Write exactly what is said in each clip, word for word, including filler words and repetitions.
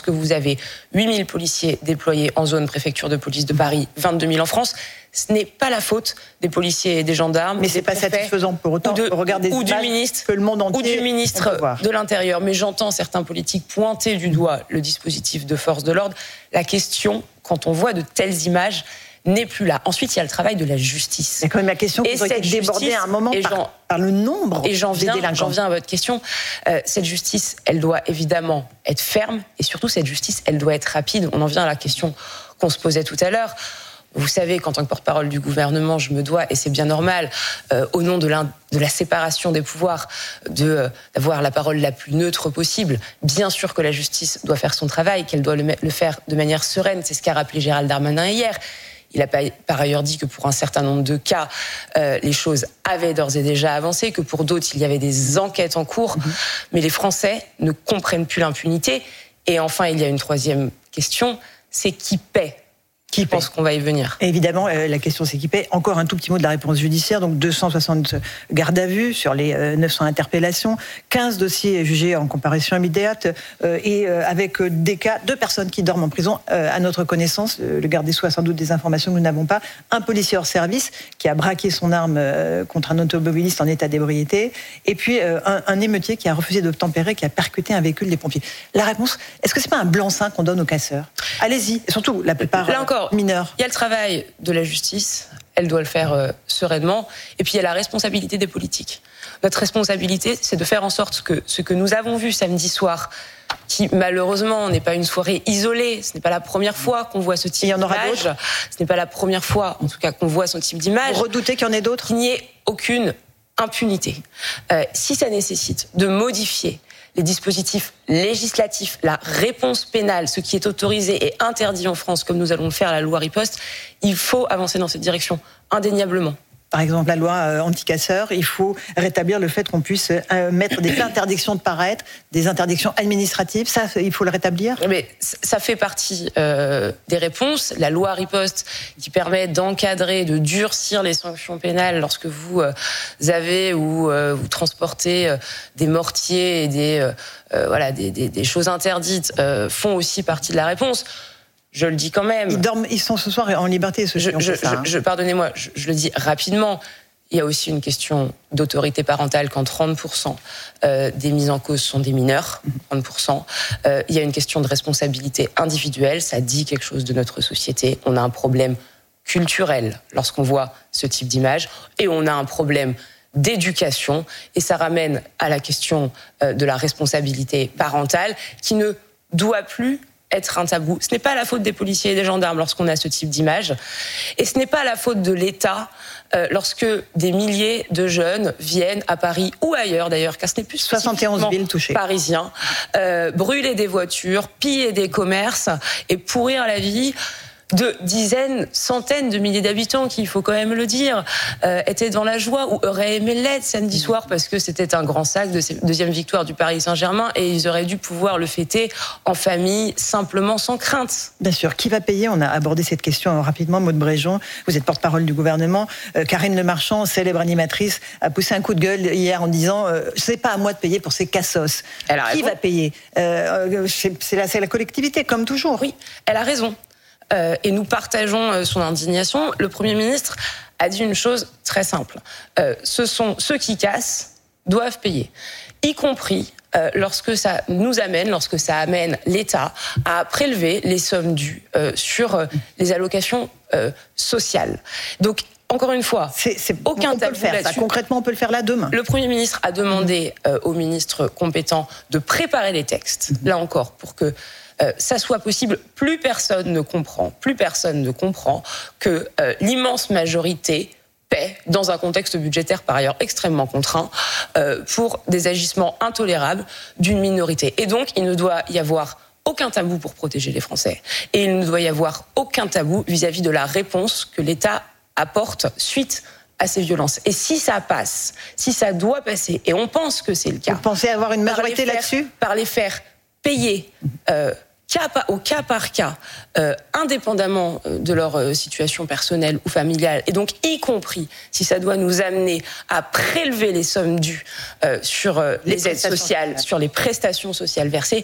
lorsque vous avez huit mille policiers déployés en zone préfecture de police de Paris, vingt-deux mille en France, ce n'est pas la faute des policiers et des gendarmes. Mais c'est pas satisfaisant pour autant. Ou, de, regarder ou du ministre, que le monde entier ou du ministre de l'Intérieur. Mais j'entends certains politiques pointer du doigt le dispositif de force de l'ordre. La question, quand on voit de telles images, n'est plus là. Ensuite, il y a le travail de la justice. C'est quand même la question qui doit être débordée à un moment par, j'en, par le nombre et j'en viens, des délinquants. J'en viens à votre question. Euh, cette justice, elle doit évidemment être ferme et surtout, cette justice, elle doit être rapide. On en vient à la question qu'on se posait tout à l'heure. Vous savez qu'en tant que porte-parole du gouvernement, je me dois, et c'est bien normal, euh, au nom de, de la séparation des pouvoirs, de, euh, d'avoir la parole la plus neutre possible. Bien sûr que la justice doit faire son travail, qu'elle doit le, le faire de manière sereine. C'est ce qu'a rappelé Gérald Darmanin hier. Il a par ailleurs dit que pour un certain nombre de cas, euh, les choses avaient d'ores et déjà avancé, que pour d'autres, il y avait des enquêtes en cours. Mmh. Mais les Français ne comprennent plus l'impunité. Et enfin, il y a une troisième question, c'est qui paie ? Qui pense qu'on va y venir ? Et évidemment, euh, la question c'est qui paie. Encore un tout petit mot de la réponse judiciaire. Donc deux cent soixante gardes à vue sur les euh, neuf cents interpellations, quinze dossiers jugés en comparution immédiate euh, et euh, avec euh, des cas, deux personnes qui dorment en prison euh, à notre connaissance. Euh, le garde des Sceaux a sans doute des informations que nous n'avons pas. Un policier hors service qui a braqué son arme euh, contre un automobiliste en état d'ébriété. Et puis euh, un, un émeutier qui a refusé d'obtempérer, qui a percuté un véhicule des pompiers. La réponse, est-ce que c'est pas un blanc-seing qu'on donne aux casseurs ? Allez-y. Et surtout, la plupart... Là encore, mineurs. Il y a le travail de la justice, elle doit le faire euh, sereinement, et puis il y a la responsabilité des politiques. Notre responsabilité, c'est de faire en sorte que ce que nous avons vu samedi soir, qui malheureusement n'est pas une soirée isolée, ce n'est pas la première fois qu'on voit ce type d'image, ce n'est pas la première fois en tout cas qu'on voit ce type d'image. Vous redoutez qu'il y en ait d'autres ? Qu'il n'y ait aucune impunité. Euh, si ça nécessite de modifier les dispositifs législatifs, la réponse pénale, ce qui est autorisé et interdit en France, comme nous allons le faire à la loi Riposte, il faut avancer dans cette direction, indéniablement. Par exemple, la loi euh, anti-casseurs, il faut rétablir le fait qu'on puisse euh, mettre des interdictions de paraître, des interdictions administratives. Ça, il faut le rétablir. Mais ça fait partie euh, des réponses. La loi Riposte qui permet d'encadrer, de durcir les sanctions pénales lorsque vous euh, avez ou euh, vous transportez euh, des mortiers et des euh, euh, voilà des, des, des choses interdites euh, font aussi partie de la réponse. Je le dis quand même. Ils dorment, ils sont ce soir en liberté. Ce je, je, ça, hein. je, pardonnez-moi, je, je le dis rapidement. Il y a aussi une question d'autorité parentale quand trente pour cent euh, des mises en cause sont des mineurs. trente pour cent. Euh, il y a une question de responsabilité individuelle. Ça dit quelque chose de notre société. On a un problème culturel lorsqu'on voit ce type d'image, et on a un problème d'éducation. Et ça ramène à la question euh, de la responsabilité parentale, qui ne doit plus être un tabou. Ce n'est pas la faute des policiers et des gendarmes lorsqu'on a ce type d'image. Et ce n'est pas la faute de l'État euh, lorsque des milliers de jeunes viennent à Paris ou ailleurs d'ailleurs, car ce n'est plus soixante et onze villes touchées. Parisien, euh, brûler des voitures, piller des commerces et pourrir la vie de dizaines, centaines de milliers d'habitants qui, il faut quand même le dire, euh, étaient dans la joie ou auraient aimé l'être samedi soir parce que c'était un grand sac de cette deuxième victoire du Paris Saint-Germain et ils auraient dû pouvoir le fêter en famille, simplement, sans crainte. Bien sûr. Qui va payer ? On a abordé cette question rapidement. Maude Bréjon, vous êtes porte-parole du gouvernement. Euh, Karine Le Marchand, célèbre animatrice, a poussé un coup de gueule hier en disant euh, « c'est pas à moi de payer pour ces cassos ». Qui va payer ? euh, c'est, c'est, la, c'est la collectivité, comme toujours. Oui, elle a raison. Euh, et nous partageons son indignation. Le Premier ministre a dit une chose très simple. Euh, ce sont ceux qui cassent doivent payer, y compris euh, lorsque ça nous amène, lorsque ça amène l'État à prélever les sommes dues euh, sur euh, les allocations euh, sociales. Donc, encore une fois, c'est, c'est, aucun on peut le faire. Ça, concrètement, on peut le faire là demain. Le Premier ministre a demandé euh, aux ministres compétents de préparer les textes, mmh. là encore, pour que Euh, ça soit possible. Plus personne ne comprend, plus personne ne comprend que euh, l'immense majorité paie dans un contexte budgétaire par ailleurs extrêmement contraint euh, pour des agissements intolérables d'une minorité. Et donc, il ne doit y avoir aucun tabou pour protéger les Français. Et il ne doit y avoir aucun tabou vis-à-vis de la réponse que l'État apporte suite à ces violences. Et si ça passe, si ça doit passer, et on pense que c'est le cas... Vous pensez avoir une majorité faire, là-dessus ? Par les faire payer euh, cas par, au cas par cas, euh, indépendamment de leur euh, situation personnelle ou familiale, et donc y compris si ça doit nous amener à prélever les sommes dues euh, sur euh, les, les aides sociales, sociales, sur les prestations sociales versées,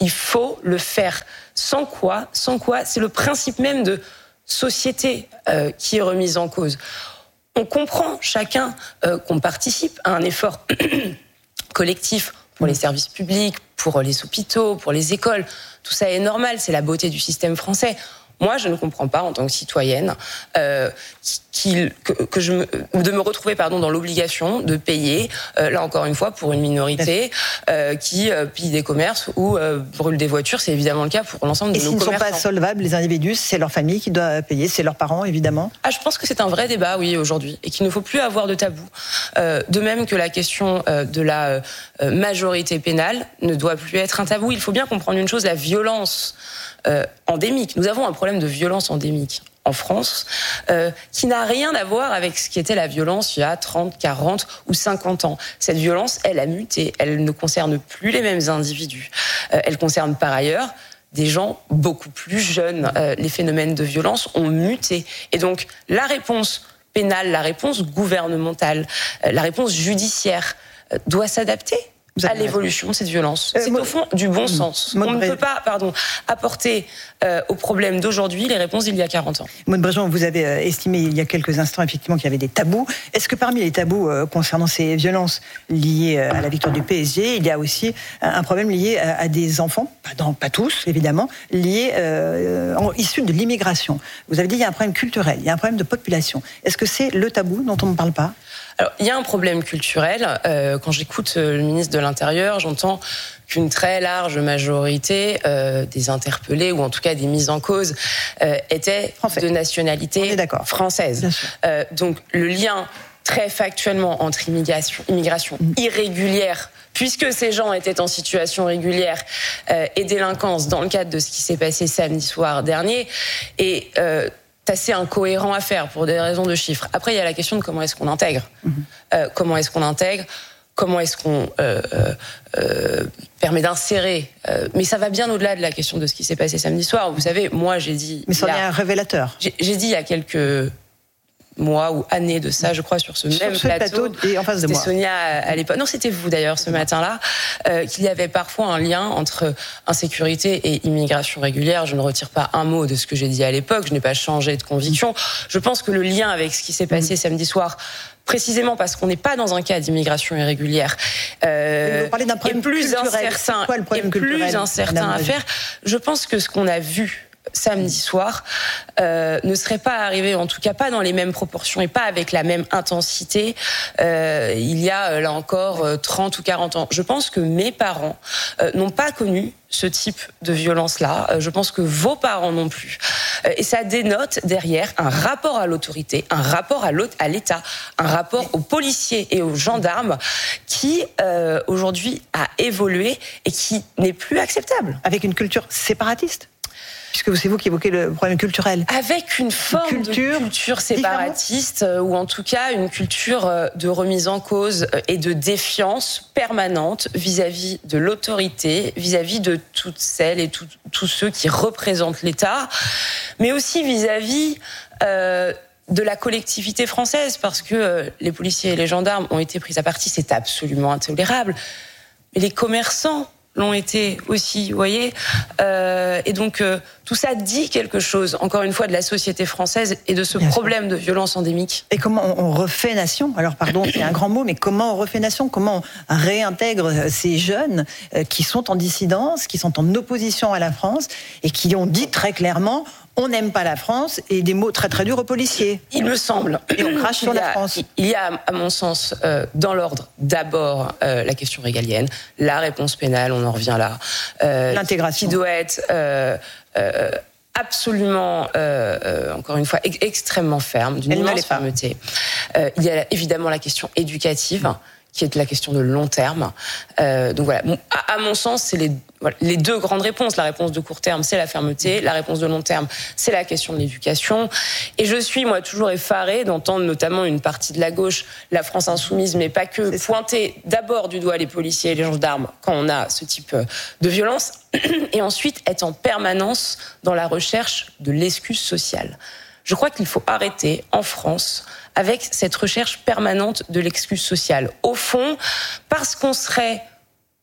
Il faut le faire. Sans quoi, sans quoi, c'est le principe même de société euh, qui est remise en cause. On comprend chacun euh, qu'on participe à un effort collectif pour les services publics, pour les hôpitaux, pour les écoles. Tout ça est normal, c'est la beauté du système français. Moi, je ne comprends pas, en tant que citoyenne, euh, qu'il, que, que je me, de me retrouver pardon, dans l'obligation de payer, euh, là encore une fois, pour une minorité euh, qui euh, pille des commerces ou euh, brûle des voitures. C'est évidemment le cas pour l'ensemble de Et nos commerçants. Et s'ils ne sont pas solvables, les individus, c'est leur famille qui doit payer, c'est leurs parents, évidemment. Ah, je pense que c'est un vrai débat, oui, aujourd'hui, et qu'il ne faut plus avoir de tabou. Euh, de même que la question euh, de la euh, majorité pénale ne doit plus être un tabou. Il faut bien comprendre une chose, la violence Euh, endémique. Nous avons un problème de violence endémique en France euh, qui n'a rien à voir avec ce qui était la violence il y a trente, quarante ou cinquante ans. Cette violence, elle a muté. Elle ne concerne plus les mêmes individus. Euh, elle concerne par ailleurs des gens beaucoup plus jeunes. Euh, les phénomènes de violence ont muté. Et donc, la réponse pénale, la réponse gouvernementale, euh, la réponse judiciaire euh, doit s'adapter à l'évolution de cette violence. C'est euh, au fond du bon sens. On ne peut pas, pardon, apporter euh, aux problèmes d'aujourd'hui les réponses d'il y a quarante ans. Maude Bréjean, vous avez estimé il y a quelques instants effectivement qu'il y avait des tabous. Est-ce que parmi les tabous euh, concernant ces violences liées à la victoire du P S G, il y a aussi un problème lié à, à des enfants, pas, dans, pas tous évidemment, liés euh, en, issus de l'immigration? Vous avez dit qu'il y a un problème culturel, il y a un problème de population. Est-ce que c'est le tabou dont on ne parle pas? Alors, il y a un problème culturel. Euh, quand j'écoute le ministre de l'Intérieur, j'entends qu'une très large majorité euh, des interpellés, ou en tout cas des mises en cause, euh, étaient Français. de nationalité française. Euh, donc, le lien très factuellement entre immigration, immigration mmh. irrégulière, puisque ces gens étaient en situation régulière, euh, et délinquance dans le cadre de ce qui s'est passé samedi soir dernier, et euh, c'est assez incohérent à faire pour des raisons de chiffres. Après, il y a la question de comment est-ce qu'on intègre. Mmh. Euh, comment est-ce qu'on intègre Comment est-ce qu'on euh, euh, permet d'insérer euh, Mais ça va bien au-delà de la question de ce qui s'est passé samedi soir. Vous savez, moi, j'ai dit... Mais ça en est un révélateur. J'ai, j'ai dit il y a quelques mois ou années de ça, je crois, sur ce sur même ce plateau. plateau et en face de moi. C'était Sonia à l'époque. Non, c'était vous d'ailleurs ce matin-là, euh, qu'il y avait parfois un lien entre insécurité et immigration régulière. Je ne retire pas un mot de ce que j'ai dit à l'époque. Je n'ai pas changé de conviction. Je pense que le lien avec ce qui s'est passé mmh. samedi soir, précisément parce qu'on n'est pas dans un cas d'immigration irrégulière, euh, vous parlez d'un problème est plus culturel. incertain, Quoi, le problème est plus culturel, incertain à faire. Je pense que ce qu'on a vu samedi soir euh, ne serait pas arrivé, en tout cas pas dans les mêmes proportions et pas avec la même intensité euh, il y a là encore euh, trente ou quarante ans. Je pense que mes parents euh, n'ont pas connu ce type de violence-là. Euh, je pense que vos parents non plus. Euh, et ça dénote derrière un rapport à l'autorité, un rapport à, à l'État, un rapport aux policiers et aux gendarmes qui euh, aujourd'hui a évolué et qui n'est plus acceptable. Avec une culture séparatiste ? Puisque c'est vous qui évoquez le problème culturel. Avec une forme une culture de culture séparatiste, différente. Ou en tout cas une culture de remise en cause et de défiance permanente vis-à-vis de l'autorité, vis-à-vis de toutes celles et tout, tous ceux qui représentent l'État, mais aussi vis-à-vis euh, de la collectivité française, parce que euh, les policiers et les gendarmes ont été pris à partie, c'est absolument intolérable. Mais les commerçants l'ont été aussi, vous voyez. Euh, et donc, euh, tout ça dit quelque chose, encore une fois, de la société française et de ce Bien problème sûr. de violence endémique. Et comment on refait nation ? Alors, pardon, c'est un grand mot, mais comment on refait nation ? Comment on réintègre ces jeunes qui sont en dissidence, qui sont en opposition à la France et qui ont dit très clairement... on n'aime pas la France, et des mots très très durs aux policiers. Il me semble. Et on crache sur a, la France. Il y a, à mon sens, euh, dans l'ordre, d'abord euh, la question régalienne, la réponse pénale, on en revient là. Euh, L'intégration. Qui doit être euh, euh, absolument, euh, euh, encore une fois, e- extrêmement ferme, d'une immense fermeté. Euh, il y a évidemment la question éducative, qui est la question de long terme. Euh, donc voilà, à, à mon sens, c'est les, voilà, les deux grandes réponses. La réponse de court terme, c'est la fermeté. La réponse de long terme, c'est la question de l'éducation. Et je suis, moi, toujours effarée d'entendre notamment une partie de la gauche, la France insoumise, mais pas que, pointer d'abord du doigt les policiers et les gendarmes quand on a ce type de violence, et ensuite être en permanence dans la recherche de l'excuse sociale. Je crois qu'il faut arrêter, en France, avec cette recherche permanente de l'excuse sociale. Au fond, parce qu'on serait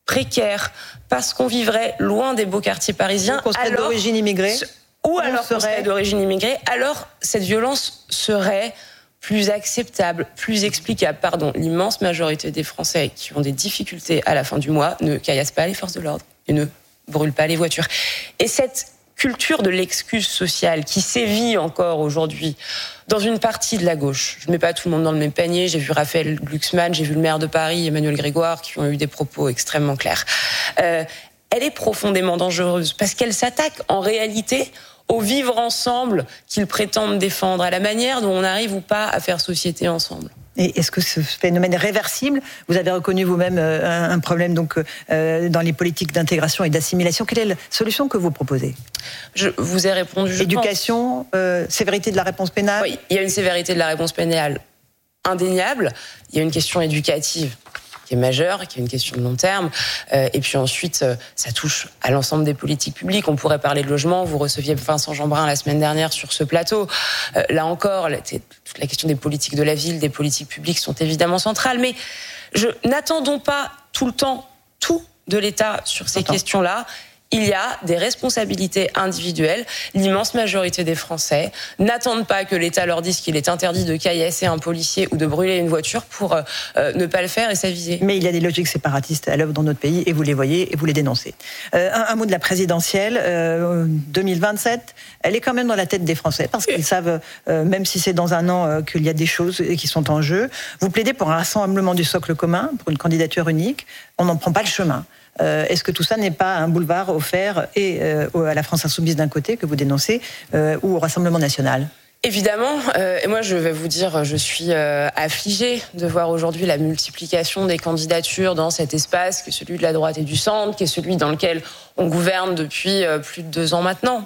précaire, parce qu'on vivrait loin des beaux quartiers parisiens, qu'on serait d'origine immigrée, ou alors qu'on serait d'origine immigrée, alors cette violence serait plus acceptable, plus explicable. Pardon, l'immense majorité des Français qui ont des difficultés à la fin du mois ne caillassent pas les forces de l'ordre et ne brûlent pas les voitures. Et cette culture de l'excuse sociale qui sévit encore aujourd'hui dans une partie de la gauche. Je ne mets pas tout le monde dans le même panier. J'ai vu Raphaël Glucksmann, j'ai vu le maire de Paris, Emmanuel Grégoire, qui ont eu des propos extrêmement clairs. Euh, elle est profondément dangereuse parce qu'elle s'attaque en réalité au vivre ensemble qu'ils prétendent défendre, à la manière dont on arrive ou pas à faire société ensemble. Et est-ce que ce phénomène est réversible ? Vous avez reconnu vous-même un problème donc euh, dans les politiques d'intégration et d'assimilation. Quelle est la solution que vous proposez ? Je vous ai répondu. Je Éducation, euh, sévérité de la réponse pénale ? Oui, il y a une sévérité de la réponse pénale indéniable. Il y a une question éducative qui est majeure, qui est une question de long terme. Euh, et puis ensuite, euh, ça touche à l'ensemble des politiques publiques. On pourrait parler de logement. Vous receviez Vincent Jeanbrun la semaine dernière sur ce plateau. Euh, là encore, la, toute la question des politiques de la ville, des politiques publiques sont évidemment centrales. Mais je, n'attendons pas tout le temps tout de l'État sur ces Attends. questions-là. Il y a des responsabilités individuelles. L'immense majorité des Français n'attendent pas que l'État leur dise qu'il est interdit de caillasser un policier ou de brûler une voiture pour euh, ne pas le faire et s'aviser. Mais il y a des logiques séparatistes à l'œuvre dans notre pays et vous les voyez et vous les dénoncez. Euh, un, un mot de la présidentielle. Euh, deux mille vingt-sept, elle est quand même dans la tête des Français parce qu'ils savent, euh, même si c'est dans un an, euh, qu'il y a des choses qui sont en jeu. Vous plaidez pour un rassemblement du socle commun, pour une candidature unique. On n'en prend pas le chemin. Euh, est-ce que tout ça n'est pas un boulevard offert et euh, à la France insoumise d'un côté que vous dénoncez euh, ou au Rassemblement national ? Évidemment, euh, et moi je vais vous dire, je suis euh, affligée de voir aujourd'hui la multiplication des candidatures dans cet espace qui est celui de la droite et du centre, qui est celui dans lequel on gouverne depuis euh, plus de deux ans maintenant.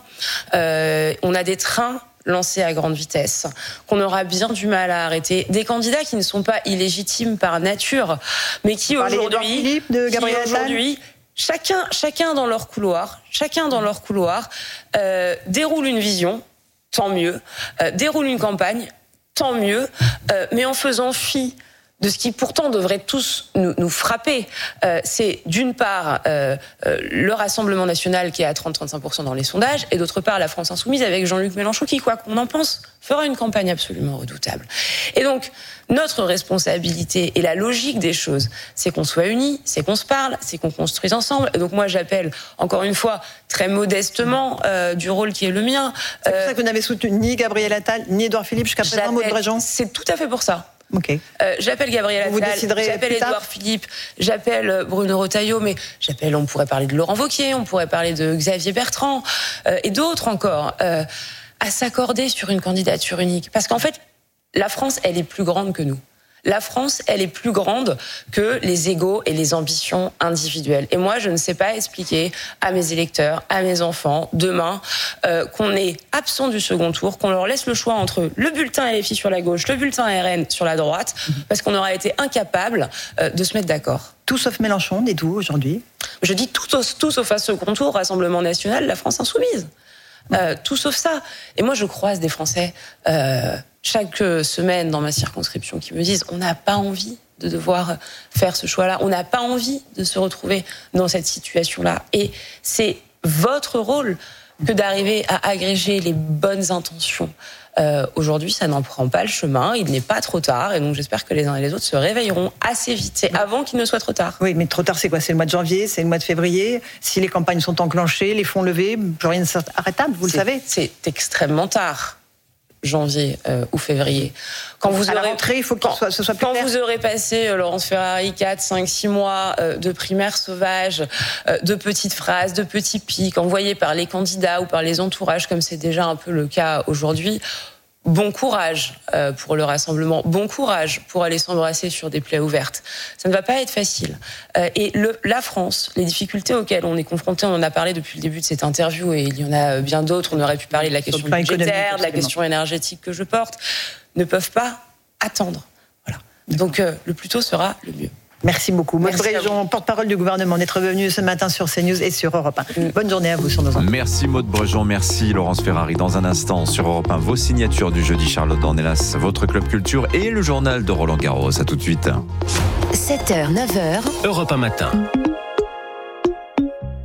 Euh, on a des trains lancés à grande vitesse, qu'on aura bien du mal à arrêter. Des candidats qui ne sont pas illégitimes par nature, mais qui aujourd'hui, Philippe, de Gabriel qui aujourd'hui chacun, chacun dans leur couloir, chacun dans leur couloir, euh, déroule une vision, tant mieux, euh, déroule une campagne, tant mieux, euh, mais en faisant fi de ce qui pourtant devrait tous nous, nous frapper. Euh, c'est d'une part euh, euh, le Rassemblement national qui est à trente à trente-cinq pour cent dans les sondages, et d'autre part la France insoumise avec Jean-Luc Mélenchon qui, quoi qu'on en pense, fera une campagne absolument redoutable. Et donc, notre responsabilité et la logique des choses, c'est qu'on soit unis, c'est qu'on se parle, c'est qu'on construise ensemble. Et donc moi, j'appelle, encore une fois, très modestement, euh, du rôle qui est le mien. C'est pour ça que vous n'avez soutenu ni Gabriel Attal, ni Édouard Philippe jusqu'à présent, Maud Brejon ? C'est tout à fait pour ça. Okay. Euh, j'appelle Gabriel Attal, j'appelle Édouard Philippe, j'appelle Bruno Retailleau, mais j'appelle, on pourrait parler de Laurent Wauquiez, on pourrait parler de Xavier Bertrand euh, et d'autres encore, euh, à s'accorder sur une candidature unique. Parce qu'en fait, la France, elle est plus grande que nous. La France, elle est plus grande que les égos et les ambitions individuelles. Et moi, je ne sais pas expliquer à mes électeurs, à mes enfants, demain, euh, qu'on est absent du second tour, qu'on leur laisse le choix entre le bulletin L F I sur la gauche, le bulletin R N sur la droite, parce qu'on aura été incapable euh, de se mettre d'accord. Tout sauf Mélenchon, dites-vous, aujourd'hui ? Je dis tout, tout sauf à ce second tour, Rassemblement national, la France insoumise. Euh, tout sauf ça. Et moi, je croise des Français euh, chaque semaine dans ma circonscription qui me disent on n'a pas envie de devoir faire ce choix-là, on n'a pas envie de se retrouver dans cette situation-là. Et c'est votre rôle que d'arriver à agréger les bonnes intentions. Euh, aujourd'hui, ça n'en prend pas le chemin, il n'est pas trop tard, et donc j'espère que les uns et les autres se réveilleront assez vite, c'est avant qu'il ne soit trop tard. Oui, mais trop tard, c'est quoi ? C'est le mois de janvier, c'est le mois de février. Si les campagnes sont enclenchées, les fonds levés, plus rien n'est arrêtable, vous c'est, le savez. C'est extrêmement tard, janvier euh, ou février. Quand vous à aurez, la rentrée, il faut que quand, soit, ce soit plus quand clair. Vous aurez passé, euh, Laurence Ferrari, quatre, cinq, six mois euh, de primaire sauvage, euh, de petites phrases, de petits pics, envoyés par les candidats ou par les entourages, comme c'est déjà un peu le cas aujourd'hui, bon courage euh, pour le rassemblement, bon courage pour aller s'embrasser sur des plaies ouvertes. Ça ne va pas être facile. Euh, et le, la France, les difficultés auxquelles on est confronté, on en a parlé depuis le début de cette interview et il y en a bien d'autres, on aurait pu parler de la question budgétaire, de la question énergétique que je porte, ne peuvent pas attendre. Voilà. Donc euh, le plus tôt sera le mieux. Merci beaucoup. Maud Brejon, porte-parole du gouvernement, d'être venue ce matin sur CNews et sur Europe un. Mm. Bonne journée à vous sur nos antennes. Merci Maud Brejon, merci Laurence Ferrari. Dans un instant sur Europe un, vos signatures du jeudi Charlotte Dornelas, votre Club Culture et le journal de Roland Garros. À tout de suite. sept heures, neuf heures. Europe un matin.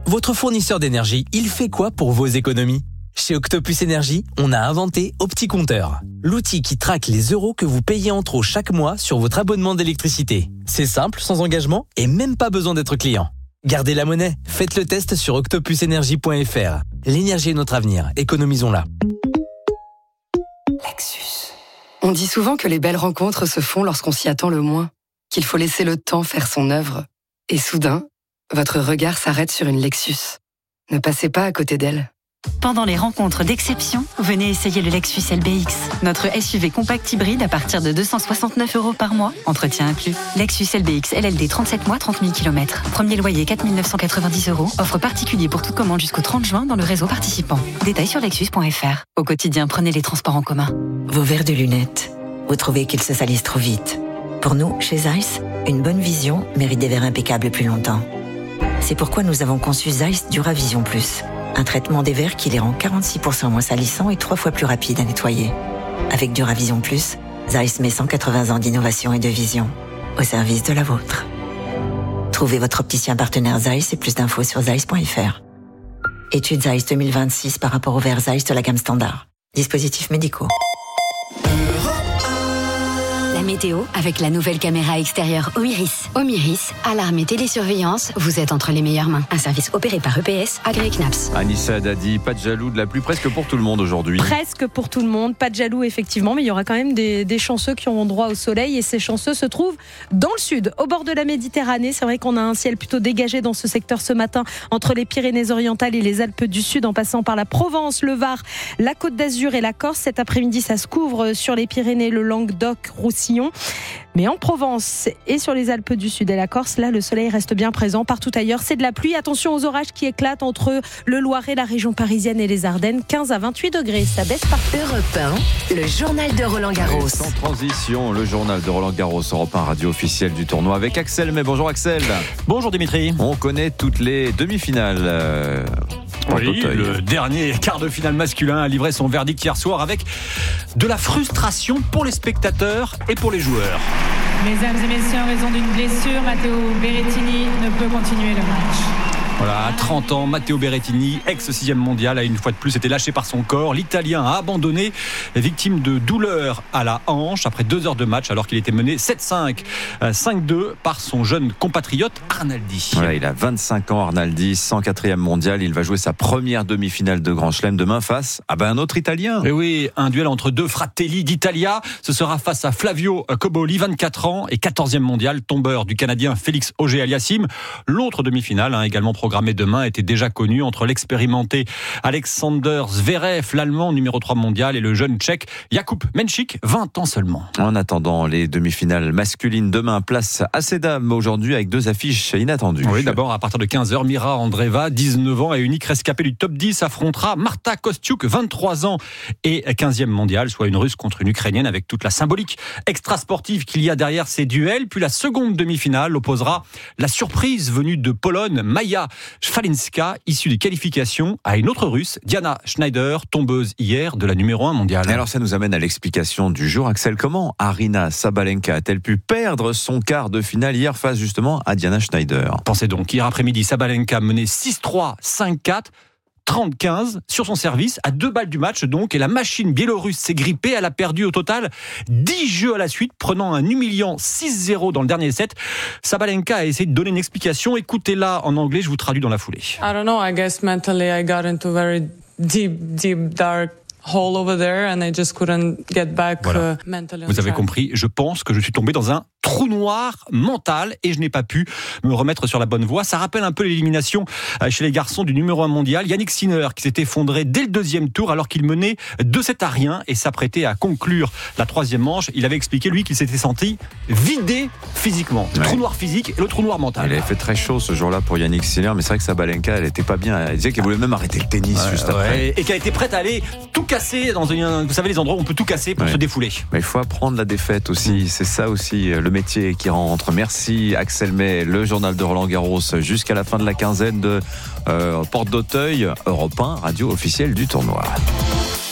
votre fournisseur d'énergie, il fait quoi pour vos économies ? Chez Octopus Énergie, on a inventé OptiCompteur, l'outil qui traque les euros que vous payez en trop chaque mois sur votre abonnement d'électricité. C'est simple, sans engagement et même pas besoin d'être client. Gardez la monnaie, faites le test sur octopus énergie point f r. L'énergie est notre avenir, économisons-la. Lexus. On dit souvent que les belles rencontres se font lorsqu'on s'y attend le moins, qu'il faut laisser le temps faire son œuvre. Et soudain, votre regard s'arrête sur une Lexus. Ne passez pas à côté d'elle. Pendant les rencontres d'exception, venez essayer le Lexus L B X. Notre S U V compact hybride à partir de deux cent soixante-neuf euros par mois, entretien inclus. Lexus L B X L L D trente-sept mois, trente mille kilomètres. Premier loyer quatre mille neuf cent quatre-vingt-dix euros. Offre particulier pour toute commande jusqu'au trente juin dans le réseau participant. Détails sur lexus point f r. Au quotidien, prenez les transports en commun. Vos verres de lunettes, vous trouvez qu'ils se salissent trop vite. Pour nous, chez Zeiss, une bonne vision mérite des verres impeccables plus longtemps. C'est pourquoi nous avons conçu Zeiss Duravision Plus. Un traitement des verres qui les rend quarante-six pour cent moins salissants et trois fois plus rapides à nettoyer. Avec Duravision Plus, Zeiss met cent quatre-vingts ans d'innovation et de vision au service de la vôtre. Trouvez votre opticien partenaire Zeiss et plus d'infos sur zeiss point f r. Étude Zeiss deux mille vingt-six par rapport aux verres Zeiss de la gamme standard. Dispositifs médicaux. La météo avec la nouvelle caméra extérieure Omiris. Omiris, alarme et télésurveillance, vous êtes entre les meilleures mains. Un service opéré par E P S, agréé C N A P S. Anissa Dadi, pas de jaloux de la pluie presque pour tout le monde aujourd'hui. Presque pour tout le monde, pas de jaloux effectivement, mais il y aura quand même des, des chanceux qui auront droit au soleil et ces chanceux se trouvent dans le sud, au bord de la Méditerranée. C'est vrai qu'on a un ciel plutôt dégagé dans ce secteur ce matin entre les Pyrénées-Orientales et les Alpes du Sud en passant par la Provence, le Var, la Côte d'Azur et la Corse. Cet après-midi, ça se couvre sur les Pyrénées, le Languedoc, Roussillon. Mais en Provence et sur les Alpes du Sud et la Corse, là, le soleil reste bien présent. Partout ailleurs, c'est de la pluie. Attention aux orages qui éclatent entre le Loiret, la région parisienne et les Ardennes. quinze à vingt-huit degrés, ça baisse partout. Europe un, le journal de Roland Garros. Et sans transition, le journal de Roland Garros, Europe un, radio officielle du tournoi avec Axel. Mais bonjour Axel. Bonjour Dimitri. On connaît toutes les demi-finales. Euh... Oui, le dernier quart de finale masculin a livré son verdict hier soir avec de la frustration pour les spectateurs et pour les joueurs. Mesdames et messieurs, en raison d'une blessure, Matteo Berrettini ne peut continuer le match. Voilà, à trente ans, Matteo Berrettini, ex-sixième mondial, a une fois de plus été lâché par son corps. L'Italien a abandonné, victime de douleurs à la hanche après deux heures de match, alors qu'il était mené sept cinq, cinq deux par son jeune compatriote Arnaldi. Voilà, il a vingt-cinq ans, Arnaldi, cent quatrième mondial. Il va jouer sa première demi-finale de Grand Chelem demain face à ben, un autre Italien. Et oui, un duel entre deux fratelli d'Italia. Ce sera face à Flavio Cobolli, vingt-quatre ans et quatorzième mondial, tombeur du Canadien Félix Auger-Aliassime. L'autre demi-finale, hein, également programmée demain, était déjà connu entre l'expérimenté Alexander Zverev, l'Allemand numéro trois mondial, et le jeune Tchèque Jakub Menchik, vingt ans seulement. En attendant les demi-finales masculines demain, place à ces dames aujourd'hui avec deux affiches inattendues. Oui, d'abord à partir de quinze heures, Mira Andreeva, dix-neuf ans et unique rescapée du top dix, affrontera Marta Kostyuk, vingt-trois ans et quinzième mondial, soit une Russe contre une Ukrainienne, avec toute la symbolique extra-sportive qu'il y a derrière ces duels. Puis la seconde demi-finale opposera la surprise venue de Pologne, Maja Falinska, issue des qualifications, à une autre Russe, Diana Schneider, tombeuse hier de la numéro un mondiale. Et alors ça nous amène à l'explication du jour. Axel, comment Aryna Sabalenka a-t-elle pu perdre son quart de finale hier face justement à Diana Schneider? Pensez donc, hier après-midi, Sabalenka menait six trois, cinq quatre, trente quinze sur son service, à deux balles du match donc, et la machine biélorusse s'est grippée. Elle a perdu au total dix jeux à la suite, prenant un humiliant six zéro dans le dernier set. Sabalenka a essayé de donner une explication. Écoutez-la en anglais, je vous traduis dans la foulée. I don't know, I guess mentally I got into very deep, deep, dark hole over there and I just couldn't get back voilà. uh, mentally. Vous avez compris, je pense que je suis tombé dans un trou noir mental et je n'ai pas pu me remettre sur la bonne voie. Ça rappelle un peu l'élimination chez les garçons du numéro un mondial, Yannick Sinner, qui s'est effondré dès le deuxième tour alors qu'il menait deux sept à rien et s'apprêtait à conclure la troisième manche. Il avait expliqué, lui, qu'il s'était senti vidé physiquement. Le ouais. trou noir physique et le trou noir mental. Il avait fait très chaud ce jour-là pour Yannick Sinner, mais c'est vrai que Sabalenka, elle était pas bien. Elle disait qu'elle voulait même arrêter le tennis ouais, juste après. Ouais. Et qu'elle était prête à aller tout casser dans une, vous savez, les endroits où on peut tout casser pour ouais. se défouler. Mais il faut apprendre la défaite aussi. C'est ça aussi le métier qui rentre. Merci Axel May, le journal de Roland Garros jusqu'à la fin de la quinzaine de euh, Porte d'Auteuil, Europe un, radio officielle du tournoi.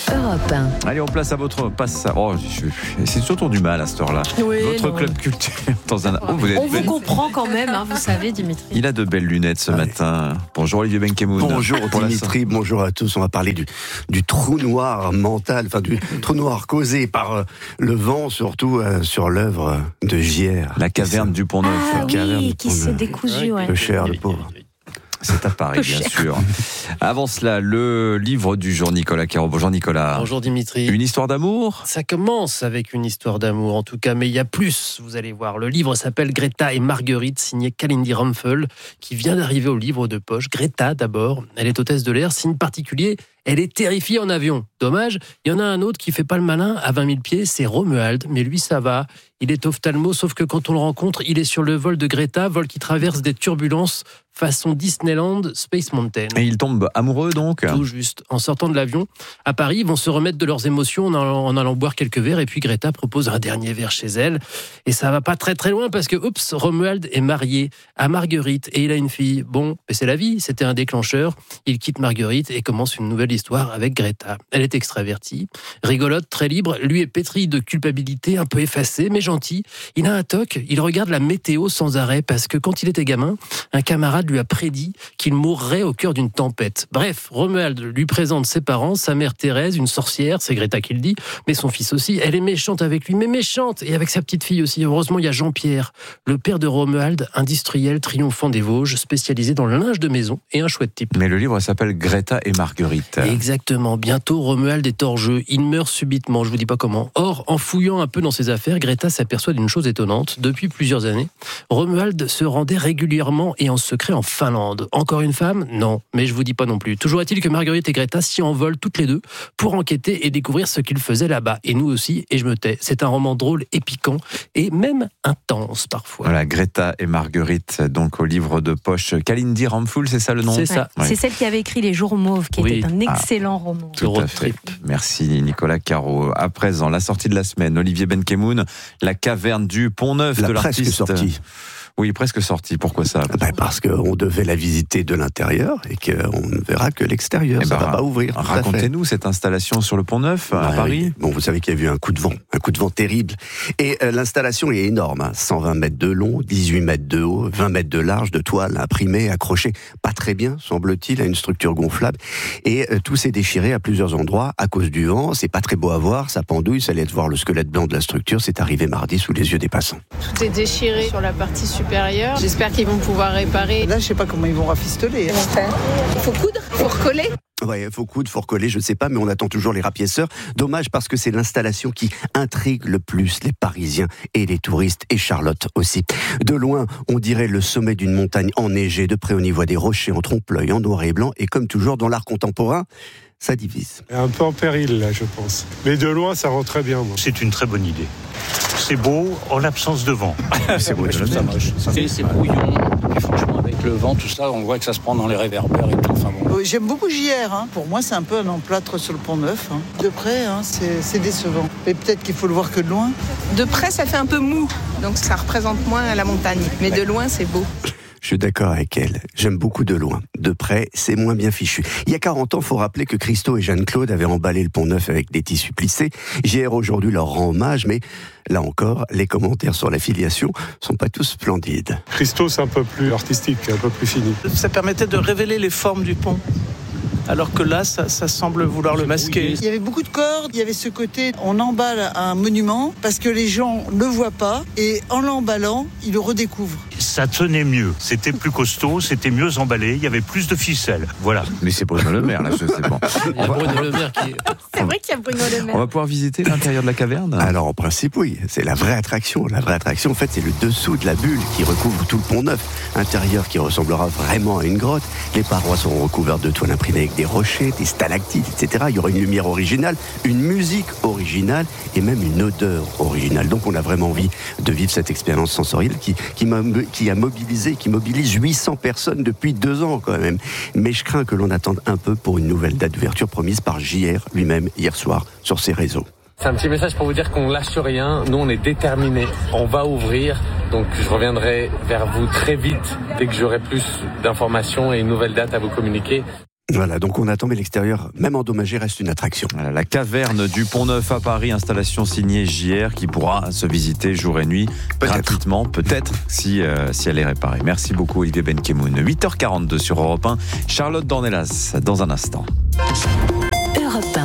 Europe un. Allez, on place à votre passe. Oh, je- c'est toujours du mal à cette heure-là. Oui, votre non. club culture dans un. Oh, vous êtes On vous belle. comprend quand même, hein, vous savez, Dimitri. Il a de belles lunettes ce matin. Bonjour Olivier Benkemoun. Bonjour Pour la- Dimitri, bonjour à tous. On va parler du, du trou noir mental, enfin du trou noir causé par euh, le vent, surtout euh, sur l'œuvre de Gière. La caverne du Pont-Neuf. Ah La caverne oui, du qui Pont-Neuf. s'est décousu, ouais. Le cher, le pauvre. C'est à Paris, bien sûr. Avant cela, le livre du jour, Nicolas Caro. Bonjour Nicolas. Bonjour Dimitri. Une histoire d'amour ? Ça commence avec une histoire d'amour en tout cas, mais il y a plus, vous allez voir. Le livre s'appelle Greta et Marguerite, signé Kalindi Rumpel, qui vient d'arriver au livre de poche. Greta d'abord, elle est hôtesse de l'air, signe particulier, elle est terrifiée en avion. Dommage, il y en a un autre qui fait pas le malin à vingt mille pieds, c'est Romuald, mais lui ça va. Il est ophtalmo, sauf que quand on le rencontre, il est sur le vol de Greta, vol qui traverse des turbulences façon Disneyland Space Mountain. Et ils tombent amoureux donc ? Tout juste. En sortant de l'avion, à Paris, ils vont se remettre de leurs émotions en allant, en allant boire quelques verres. Et puis Greta propose un dernier verre chez elle. Et ça va pas très très loin parce que, oups, Romuald est marié à Marguerite et il a une fille. Bon, mais c'est la vie, c'était un déclencheur. Il quitte Marguerite et commence une nouvelle histoire avec Greta. Elle est extravertie, rigolote, très libre. Lui est pétri de culpabilité, un peu effacé, mais gentil. Il a un toc, il regarde la météo sans arrêt parce que quand il était gamin, un camarade lui a prédit qu'il mourrait au cœur d'une tempête. Bref, Romuald lui présente ses parents, sa mère Thérèse, une sorcière, c'est Greta qui le dit, mais son fils aussi. Elle est méchante avec lui, mais méchante, et avec sa petite fille aussi. Heureusement, il y a Jean-Pierre, le père de Romuald, industriel triomphant des Vosges, spécialisé dans le linge de maison et un chouette type. Mais le livre s'appelle Greta et Marguerite. Exactement. Bientôt, Romuald est hors jeu. Il meurt subitement, je vous dis pas comment. Or, en fouillant un peu dans ses affaires, Greta s'aperçoit d'une chose étonnante. Depuis plusieurs années, Romuald se rendait régulièrement et en secret en Finlande. Encore une femme ? Non. Mais je vous dis pas non plus. Toujours est-il que Marguerite et Greta s'y envolent toutes les deux pour enquêter et découvrir ce qu'ils faisaient là-bas. Et nous aussi, et je me tais. C'est un roman drôle et piquant et même intense parfois. Voilà, Greta et Marguerite, donc au livre de poche. Kalindi Rumpel, c'est ça le nom ? C'est ça. Ouais. C'est celle qui avait écrit Les Jours Mauves, qui Oui. était un excellent roman. Tout à fait. Merci Nicolas Caro. À présent, la sortie de la semaine, Olivier Benkemoun, La caverne du Pont-Neuf La de presque l'artiste. sortie. Oui, presque sortie. Pourquoi ça ? Ben parce qu'on devait la visiter de l'intérieur et qu'on ne verra que l'extérieur. Eh Ça ben, va pas ouvrir. tout à fait. Racontez-nous cette installation sur le Pont-Neuf à Ouais, Paris. oui. Bon, vous savez qu'il y a eu un coup de vent, un coup de vent terrible. Et euh, l'installation est énorme, hein. cent vingt mètres de long, dix-huit mètres de haut, vingt mètres de large, de toile imprimée, accrochée, pas très bien, semble-t-il, à une structure gonflable. Et euh, tout s'est déchiré à plusieurs endroits à cause du vent. C'est pas très beau à voir, ça pendouille, ça laisse voir le squelette blanc de la structure. C'est arrivé mardi sous les yeux des passants. Tout est déchiré sur la partie supérieure. J'espère qu'ils vont pouvoir réparer. Là, je sais pas comment ils vont rafistoler. Il faut coudre, il faut recoller. Ouais, faut coudre, faut recoller, je sais pas, mais on attend toujours les rapiesseurs. Dommage parce que c'est l'installation qui intrigue le plus les Parisiens et les touristes, et Charlotte aussi. De loin, on dirait le sommet d'une montagne enneigée, de près on y voit des rochers en trompe-l'œil, en noir et blanc, et comme toujours dans l'art contemporain, ça divise. Un peu en péril, là, je pense. Mais de loin, ça rend très bien, moi. C'est une très bonne idée. C'est beau en l'absence de vent. C'est beau, je ça moche. C'est, c'est brouillon. Et franchement, avec le vent, tout ça, on voit que ça se prend dans les réverbères et tout. Enfin bon. J'aime beaucoup J R. Hein. Pour moi, c'est un peu un emplâtre sur le Pont-Neuf. Hein. De près, hein, c'est, c'est décevant. Mais peut-être qu'il faut le voir que de loin. De près, ça fait un peu mou, donc ça représente moins la montagne. Mais de loin, c'est beau. Je suis d'accord avec elle. J'aime beaucoup de loin. De près, c'est moins bien fichu. Il y a quarante ans, il faut rappeler que Christo et Jeanne-Claude avaient emballé le Pont-Neuf avec des tissus plissés. J R aujourd'hui leur rend hommage, mais là encore, les commentaires sur la filiation sont pas tous splendides. Christo, c'est un peu plus artistique, un peu plus fini. Ça permettait de révéler les formes du pont. Alors que là, ça, ça semble vouloir le masquer. Il y avait beaucoup de cordes, il y avait ce côté, on emballe un monument parce que les gens ne le voient pas, et en l'emballant, ils le redécouvrent. Ça tenait mieux, c'était plus costaud, c'était mieux emballé, il y avait plus de ficelles. Voilà. Mais c'est Bruno Le Maire, là, je sais pas. Il y a Bruno Le Maire qui... C'est vrai qu'il y a Bruno Le Maire. On va pouvoir visiter l'intérieur de la caverne ? Alors en principe, oui, c'est la vraie attraction. La vraie attraction, en fait, c'est le dessous de la bulle qui recouvre tout le Pont-Neuf. Intérieur qui ressemblera vraiment à une grotte. Les parois seront recouvertes de toiles imprimées avec des rochers, des stalactites, et cetera. Il y aura une lumière originale, une musique originale et même une odeur originale. Donc on a vraiment envie de vivre cette expérience sensorielle qui, qui, m'a, qui a mobilisé, qui mobilise huit cents personnes depuis deux ans quand même. Mais je crains que l'on attende un peu pour une nouvelle date d'ouverture promise par J R lui-même hier soir sur ses réseaux. C'est un petit message pour vous dire qu'on lâche rien. Nous, on est déterminés. On va ouvrir. Donc, je reviendrai vers vous très vite dès que j'aurai plus d'informations et une nouvelle date à vous communiquer. Voilà, donc on attend, mais l'extérieur, même endommagé, reste une attraction. Voilà, la caverne du Pont-Neuf à Paris, installation signée J R qui pourra se visiter jour et nuit peut-être. gratuitement, peut-être, si, euh, si elle est réparée. Merci beaucoup Olivier Benkemoun. huit heures quarante-deux sur Europe un, Charlotte Dornelas, dans un instant. Europe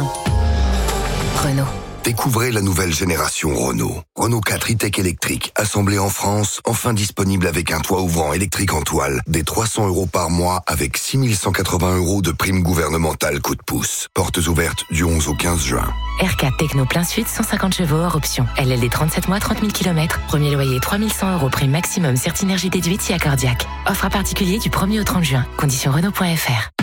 un. Renault. Découvrez la nouvelle génération Renault. Renault quatre e-Tech électrique, assemblé en France, enfin disponible avec un toit ouvrant électrique en toile, des trois cents euros par mois avec six mille cent quatre-vingts euros de prime gouvernementale coup de pouce. Portes ouvertes du onze au quinze juin. R quatre Techno plein suite, cent cinquante chevaux hors option. L L D trente-sept mois, trente mille kilomètres. Premier loyer trois mille cent euros, prime maximum, Certinergie déduite si accordiaque. Offre à particulier du premier au trente juin. Conditions Renault point F R.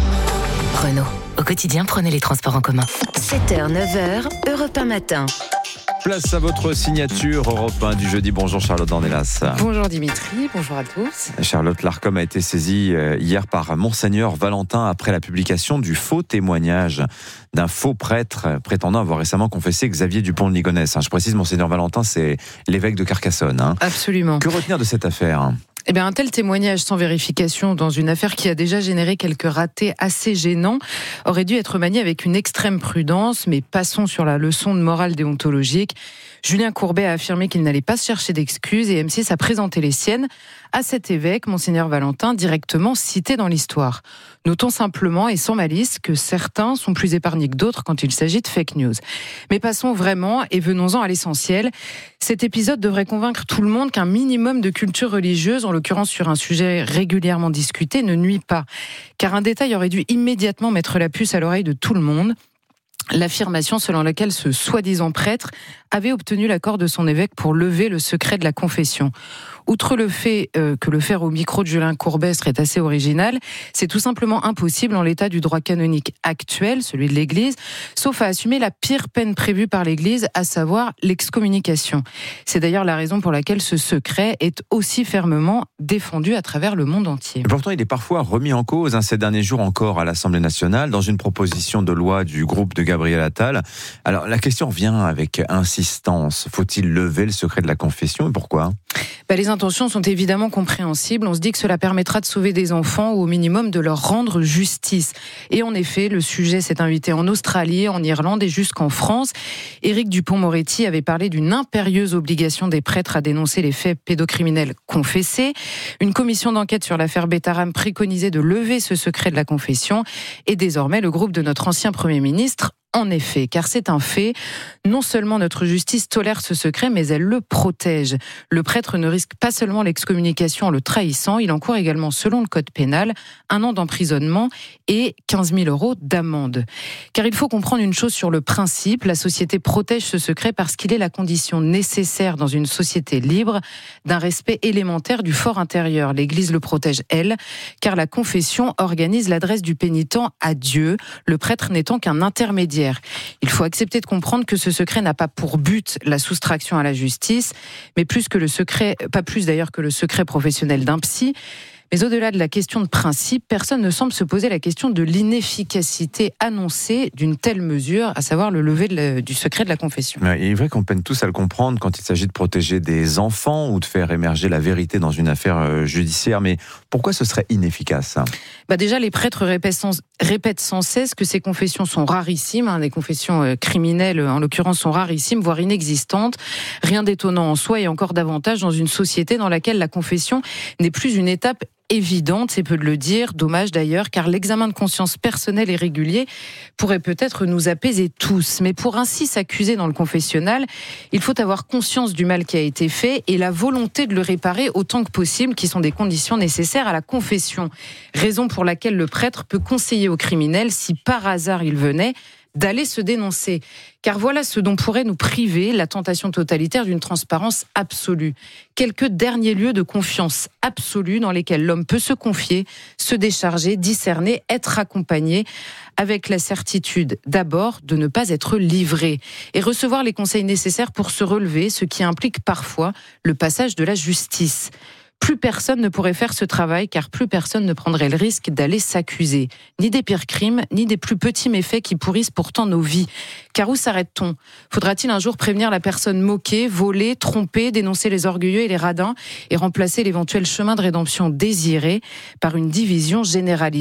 Renault. Au quotidien, prenez les transports en commun. sept heures, neuf heures, Europe un matin. Place à votre signature Europe un du jeudi. Bonjour Charlotte Dornelas. Bonjour Dimitri, bonjour à tous. Charlotte, l'Arcom a été saisie hier par Monseigneur Valentin après la publication du faux témoignage d'un faux prêtre prétendant avoir récemment confessé Xavier Dupont de Ligonnès. Je précise, Monseigneur Valentin, c'est l'évêque de Carcassonne. Hein. Absolument. Que retenir de cette affaire ? Eh bien, un tel témoignage sans vérification dans une affaire qui a déjà généré quelques ratés assez gênants aurait dû être manié avec une extrême prudence, mais passons sur la leçon de morale déontologique. Julien Courbet a affirmé qu'il n'allait pas se chercher d'excuses et M six a présenté les siennes à cet évêque, Monseigneur Valentin, directement cité dans l'histoire. Notons simplement et sans malice que certains sont plus épargnés que d'autres quand il s'agit de fake news. Mais passons vraiment et venons-en à l'essentiel. Cet épisode devrait convaincre tout le monde qu'un minimum de culture religieuse, en l'occurrence sur un sujet régulièrement discuté, ne nuit pas. Car un détail aurait dû immédiatement mettre la puce à l'oreille de tout le monde. L'affirmation selon laquelle ce soi-disant prêtre avait obtenu l'accord de son évêque pour lever le secret de la confession. Outre le fait euh, que le faire au micro de Julien Courbet serait assez original, c'est tout simplement impossible en l'état du droit canonique actuel, celui de l'Église, sauf à assumer la pire peine prévue par l'Église, à savoir l'excommunication. C'est d'ailleurs la raison pour laquelle ce secret est aussi fermement défendu à travers le monde entier. Et pourtant, il est parfois remis en cause, hein, ces derniers jours encore à l'Assemblée nationale, dans une proposition de loi du groupe de Gabriel Attal. Alors, la question revient avec insistance. Faut-il lever le secret de la confession et pourquoi ? Bah, les intentions sont évidemment compréhensibles. On se dit que cela permettra de sauver des enfants ou au minimum de leur rendre justice. Et en effet, le sujet s'est invité en Australie, en Irlande et jusqu'en France. Éric Dupond-Moretti avait parlé d'une impérieuse obligation des prêtres à dénoncer les faits pédocriminels confessés. Une commission d'enquête sur l'affaire Betaram préconisait de lever ce secret de la confession. Et désormais, le groupe de notre ancien Premier ministre en effet, car c'est un fait, non seulement notre justice tolère ce secret, mais elle le protège. Le prêtre ne risque pas seulement l'excommunication en le trahissant, il encourt également, selon le code pénal, un an d'emprisonnement et quinze mille euros d'amende. Car il faut comprendre une chose sur le principe, la société protège ce secret parce qu'il est la condition nécessaire dans une société libre d'un respect élémentaire du fort intérieur. L'Église le protège, elle, car la confession organise l'adresse du pénitent à Dieu, le prêtre n'étant qu'un intermédiaire. Il faut accepter de comprendre que ce secret n'a pas pour but la soustraction à la justice, mais plus que le secret, pas plus d'ailleurs que le secret professionnel d'un psy. Mais au-delà de la question de principe, personne ne semble se poser la question de l'inefficacité annoncée d'une telle mesure, à savoir le lever de la, du secret de la confession. Ouais, il est vrai qu'on peine tous à le comprendre quand il s'agit de protéger des enfants ou de faire émerger la vérité dans une affaire judiciaire. Mais pourquoi ce serait inefficace ? Bah déjà, les prêtres répètent sans, répètent sans cesse que ces confessions sont rarissimes. Hein, les confessions criminelles, en l'occurrence, sont rarissimes, voire inexistantes. Rien d'étonnant en soi et encore davantage dans une société dans laquelle la confession n'est plus une étape évidente, c'est peu de le dire, dommage d'ailleurs, car l'examen de conscience personnel et régulier pourrait peut-être nous apaiser tous. Mais pour ainsi s'accuser dans le confessionnal, il faut avoir conscience du mal qui a été fait et la volonté de le réparer autant que possible, qui sont des conditions nécessaires à la confession. Raison pour laquelle le prêtre peut conseiller au criminel, si par hasard il venait, d'aller se dénoncer. Car voilà ce dont pourrait nous priver la tentation totalitaire d'une transparence absolue. Quelques derniers lieux de confiance absolue dans lesquels l'homme peut se confier, se décharger, discerner, être accompagné, avec la certitude d'abord de ne pas être livré et recevoir les conseils nécessaires pour se relever, ce qui implique parfois le passage de la justice. Plus personne ne pourrait faire ce travail car plus personne ne prendrait le risque d'aller s'accuser, ni des pires crimes, ni des plus petits méfaits qui pourrissent pourtant nos vies. Car où s'arrête-t-on ? Faudra-t-il un jour prévenir la personne moquée, volée, trompée, dénoncer les orgueilleux et les radins et remplacer l'éventuel chemin de rédemption désiré par une division généralisée ?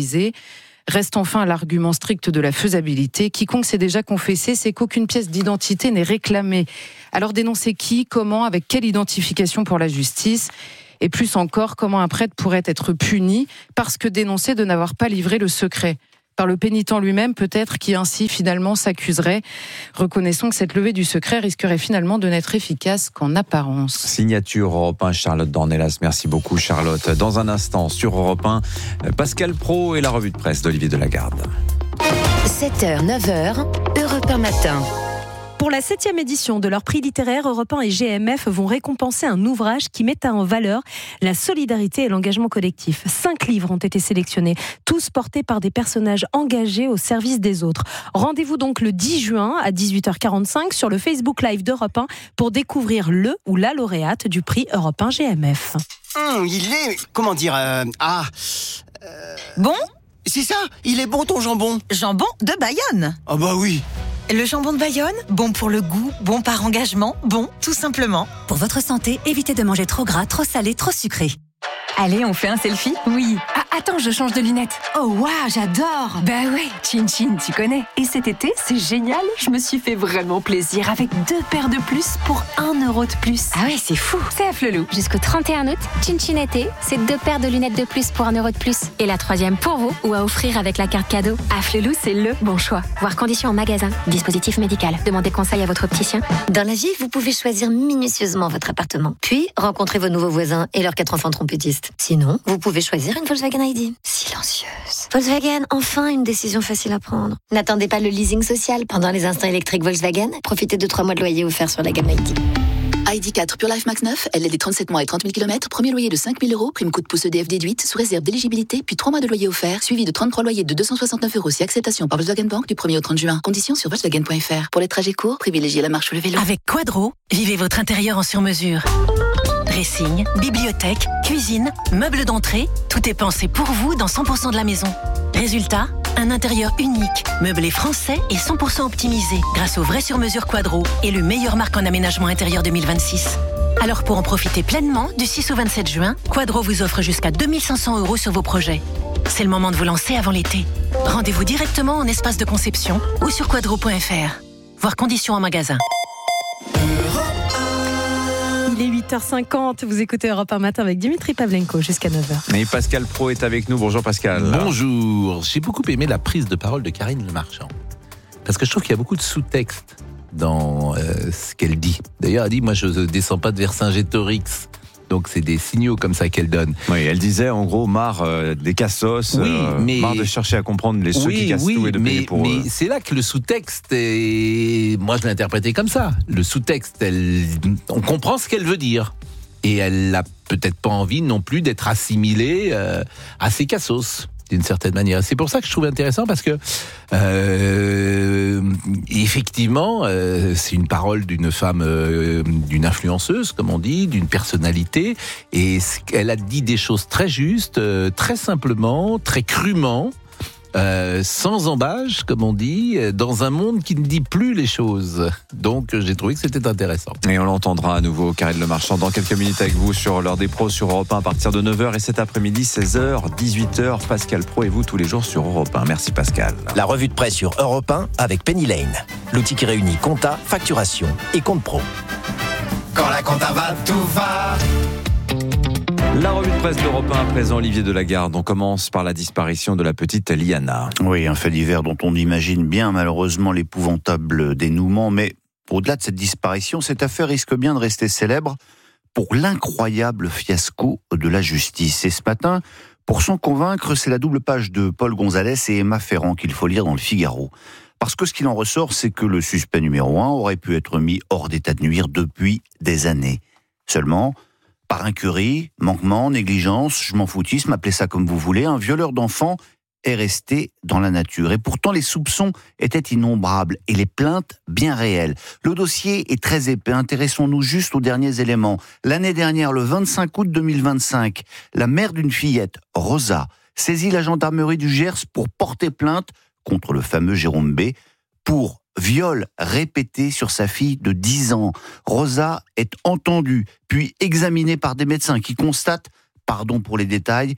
Reste enfin l'argument strict de la faisabilité. Quiconque s'est déjà confessé sait qu'aucune pièce d'identité n'est réclamée. Alors dénoncer qui, comment, avec quelle identification pour la justice ? Et plus encore, comment un prêtre pourrait être puni parce que dénoncé de n'avoir pas livré le secret ? Par le pénitent lui-même, peut-être, qui ainsi finalement s'accuserait. Reconnaissons que cette levée du secret risquerait finalement de n'être efficace qu'en apparence. Signature Europe un, Charlotte Dornelas. Merci beaucoup, Charlotte. Dans un instant, sur Europe un, Pascal Praud et la revue de presse d'Olivier Delagarde. sept heures, neuf heures, Europe un matin. Pour la septième édition de leur prix littéraire, Europe un et G M F vont récompenser un ouvrage qui met en valeur la solidarité et l'engagement collectif. Cinq livres ont été sélectionnés, tous portés par des personnages engagés au service des autres. Rendez-vous donc le dix juin à dix-huit heures quarante-cinq sur le Facebook Live d'Europe un pour découvrir le ou la lauréate du prix Europe un G M F. Mmh, il est... comment dire... Euh, ah... Euh, bon ? C'est ça, il est bon ton jambon. Jambon de Bayonne. Ah bah oui. Le jambon de Bayonne, bon pour le goût, bon par engagement, bon tout simplement. Pour votre santé, évitez de manger trop gras, trop salé, trop sucré. Allez, on fait un selfie ? Oui. Ah, attends, je change de lunettes. Oh, waouh, j'adore. Bah ouais, Chin Chin, tu connais. Et cet été, c'est génial, je me suis fait vraiment plaisir avec deux paires de plus pour un euro de plus. Ah ouais, c'est fou. C'est à Flelou. Jusqu'au trente et un août, Chin Chin été, c'est deux paires de lunettes de plus pour un euro de plus. Et la troisième pour vous, ou à offrir avec la carte cadeau. À Flelou, c'est le bon choix. Voir conditions en magasin. Dispositif médical. Demandez conseil à votre opticien. Dans la vie, vous pouvez choisir minutieusement votre appartement. Puis, rencontrer vos nouveaux voisins et leurs quatre enfants trompettistes. Sinon, vous pouvez choisir une Volkswagen I D. Silencieuse. Volkswagen, enfin une décision facile à prendre. N'attendez pas le leasing social pendant les instants électriques Volkswagen. Profitez de trois mois de loyer offerts sur la gamme I D. I D quatre Pure Life Max neuf, L L D trente-sept mois et trente mille kilomètres, premier loyer de cinq mille euros, prime coup de pouce E D F déduite, sous réserve d'éligibilité, puis trois mois de loyer offert, suivi de trente-trois loyers de deux cent soixante-neuf euros si acceptation par Volkswagen Bank du premier au trente juin. Conditions sur Volkswagen point F R. Pour les trajets courts, privilégiez la marche ou le vélo. Avec Quadro, vivez votre intérieur en sur-mesure. Dressing, bibliothèque, cuisine, meubles d'entrée, tout est pensé pour vous dans cent pour cent de la maison. Résultat, un intérieur unique, meublé français et cent pour cent optimisé grâce au vrai sur-mesure Quadro et le meilleur marque en aménagement intérieur deux mille vingt-six. Alors pour en profiter pleinement, du six au vingt-sept juin, Quadro vous offre jusqu'à deux mille cinq cents euros sur vos projets. C'est le moment de vous lancer avant l'été. Rendez-vous directement en espace de conception ou sur quadro point F R. Voir conditions en magasin. Il est huit heures cinquante, vous écoutez Europe un matin avec Dimitri Pavlenko jusqu'à neuf heures. Et Pascal Praud est avec nous. Bonjour Pascal. Bonjour. J'ai beaucoup aimé la prise de parole de Karine Le Marchand. Parce que je trouve qu'il y a beaucoup de sous-textes dans euh, ce qu'elle dit. D'ailleurs, elle dit, moi je ne descends pas de Vercingétorix. Donc c'est des signaux comme ça qu'elle donne. Oui, elle disait en gros marre euh, des cassos, oui, euh, mais... marre de chercher à comprendre les ceux oui, qui cassent oui, tout et de mais, payer pour mais eux. Mais c'est là que le sous-texte est... Moi je l'ai interprété comme ça. Le sous-texte, elle... on comprend ce qu'elle veut dire. Et elle n'a peut-être pas envie non plus d'être assimilée euh, à ces cassos, d'une certaine manière. C'est pour ça que je trouve intéressant, parce que euh, effectivement, euh, c'est une parole d'une femme, euh, d'une influenceuse, comme on dit, d'une personnalité, et elle a dit des choses très justes, euh, très simplement, très crûment. Euh, sans embâche, comme on dit, dans un monde qui ne dit plus les choses. Donc j'ai trouvé que c'était intéressant. Et on l'entendra à nouveau, Karine Le Marchand, dans quelques minutes avec vous sur l'heure des pros sur Europe un à partir de neuf heures, et cet après-midi seize heures, dix-huit heures, Pascal Praud et vous tous les jours sur Europe un. Merci Pascal. La revue de presse sur Europe un avec Penny Lane, l'outil qui réunit compta, facturation et compte pro. Quand la compta va, tout va. La revue de presse d'Europe un à présent, Olivier Delagarde. On commence par la disparition de la petite Liana. Oui, un fait divers dont on imagine bien malheureusement l'épouvantable dénouement, mais au-delà de cette disparition, cette affaire risque bien de rester célèbre pour l'incroyable fiasco de la justice. Et ce matin, pour s'en convaincre, c'est la double page de Paul Gonzalez et Emma Ferrand qu'il faut lire dans le Figaro. Parce que ce qu'il en ressort, c'est que le suspect numéro un aurait pu être mis hors d'état de nuire depuis des années. Seulement, par incurie, manquement, négligence, je m'en foutisme, appelez ça comme vous voulez, un violeur d'enfants est resté dans la nature. Et pourtant, les soupçons étaient innombrables et les plaintes bien réelles. Le dossier est très épais. Intéressons-nous juste aux derniers éléments. L'année dernière, le vingt-cinq août deux mille vingt-cinq, la mère d'une fillette, Rosa, saisit la gendarmerie du Gers pour porter plainte contre le fameux Jérôme B. pour viol répété sur sa fille de dix ans. Rosa est entendue, puis examinée par des médecins qui constatent, pardon pour les détails,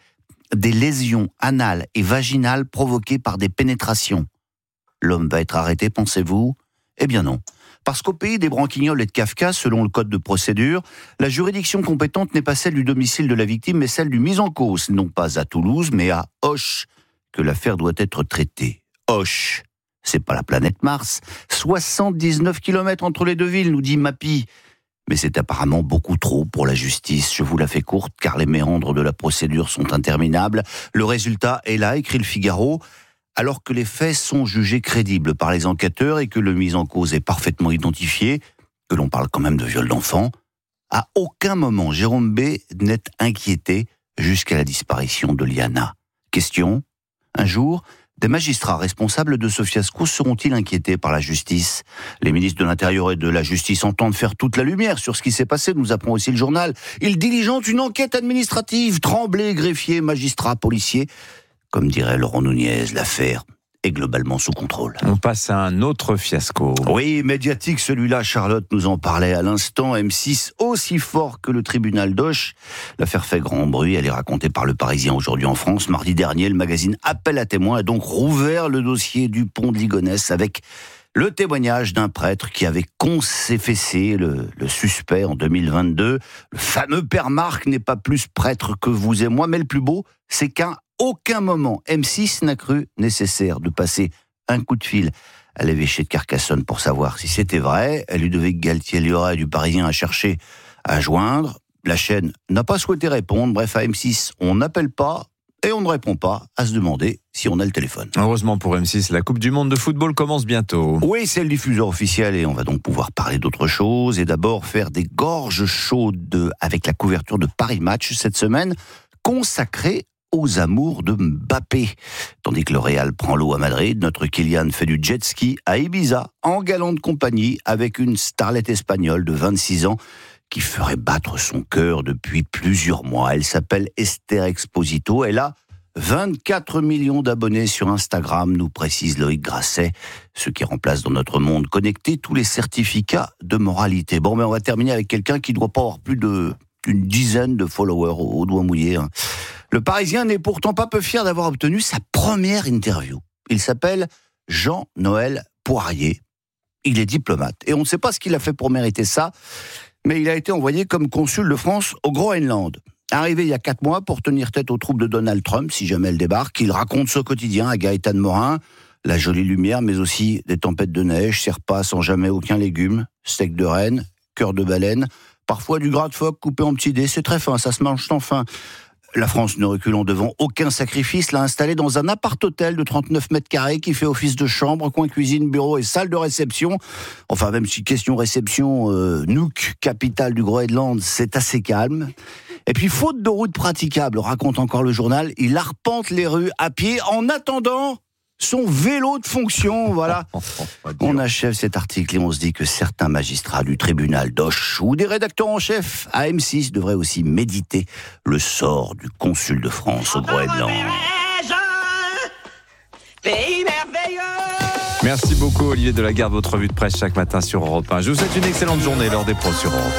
des lésions anales et vaginales provoquées par des pénétrations. L'homme va être arrêté, pensez-vous ? Eh bien non. Parce qu'au pays des branquignoles et de Kafka, selon le code de procédure, la juridiction compétente n'est pas celle du domicile de la victime, mais celle du mis en cause, non pas à Toulouse, mais à Auch, que l'affaire doit être traitée. Auch, c'est pas la planète Mars. soixante-dix-neuf kilomètres entre les deux villes, nous dit Mappy. Mais c'est apparemment beaucoup trop pour la justice. Je vous la fais courte, car les méandres de la procédure sont interminables. Le résultat est là, écrit le Figaro. Alors que les faits sont jugés crédibles par les enquêteurs et que le mis en cause est parfaitement identifié, que l'on parle quand même de viol d'enfant, à aucun moment Jérôme B. n'est inquiété jusqu'à la disparition de Liana. Question : un jour, des magistrats responsables de ce fiasco seront-ils inquiétés par la justice ? Les ministres de l'Intérieur et de la Justice entendent faire toute la lumière sur ce qui s'est passé, nous apprend aussi le journal. Ils diligentent une enquête administrative, Tremblay, greffier, magistrat, policier. Comme dirait Laurent Nunez, l'affaire est globalement sous contrôle. On passe à un autre fiasco. Oui, médiatique celui-là, Charlotte nous en parlait à l'instant. M six, aussi fort que le tribunal d'Auch. L'affaire fait grand bruit, elle est racontée par Le Parisien aujourd'hui en France. Mardi dernier, le magazine Appel à témoins a donc rouvert le dossier du pont de Ligonnès avec le témoignage d'un prêtre qui avait confessé le, le suspect en deux mille vingt-deux. Le fameux père Marc n'est pas plus prêtre que vous et moi, mais le plus beau, c'est qu'un aucun moment, M six n'a cru nécessaire de passer un coup de fil à l'évêché de Carcassonne pour savoir si c'était vrai. Ludovic Galtier-Liora du Parisien a cherché à joindre. La chaîne n'a pas souhaité répondre. Bref, à M six, on n'appelle pas et on ne répond pas à se demander si on a le téléphone. Heureusement pour M six, la Coupe du Monde de football commence bientôt. Oui, c'est le diffuseur officiel et on va donc pouvoir parler d'autre chose et d'abord faire des gorges chaudes avec la couverture de Paris Match cette semaine consacrée aux amours de Mbappé. Tandis que le Real prend l'eau à Madrid, notre Kylian fait du jet ski à Ibiza, en galante compagnie, avec une starlette espagnole de vingt-six ans qui ferait battre son cœur depuis plusieurs mois. Elle s'appelle Esther Exposito. Elle a vingt-quatre millions d'abonnés sur Instagram, nous précise Loïc Grasset, ce qui remplace dans notre monde connecté tous les certificats de moralité. Bon, mais on va terminer avec quelqu'un qui ne doit pas avoir plus de une dizaine de followers au, au doigt mouillé. Hein. Le Parisien n'est pourtant pas peu fier d'avoir obtenu sa première interview. Il s'appelle Jean-Noël Poirier. Il est diplomate. Et on ne sait pas ce qu'il a fait pour mériter ça, mais il a été envoyé comme consul de France au Groenland. Arrivé il y a quatre mois pour tenir tête aux troupes de Donald Trump, si jamais elle débarque, il raconte ce quotidien à Gaëtan Morin. La jolie lumière, mais aussi des tempêtes de neige, ses repas sans jamais aucun légume, steak de renne, cœur de baleine, parfois du gras de phoque coupé en petits dés, c'est très fin, ça se mange sans fin. La France, ne reculant devant aucun sacrifice, l'a installé dans un appart-hôtel de trente-neuf mètres carrés qui fait office de chambre, coin cuisine, bureau et salle de réception. Enfin, même si question réception, euh, Nuuk, capitale du Groenland, c'est assez calme. Et puis, faute de route praticable, raconte encore le journal, il arpente les rues à pied en attendant son vélo de fonction, voilà. On achève cet article et on se dit que certains magistrats du tribunal d'Auch ou des rédacteurs en chef à M six devraient aussi méditer le sort du consul de France au Groenland. Merci beaucoup Olivier Delagarde, votre revue de presse chaque matin sur Europe un. Je vous souhaite une excellente journée lors des pros sur Europe.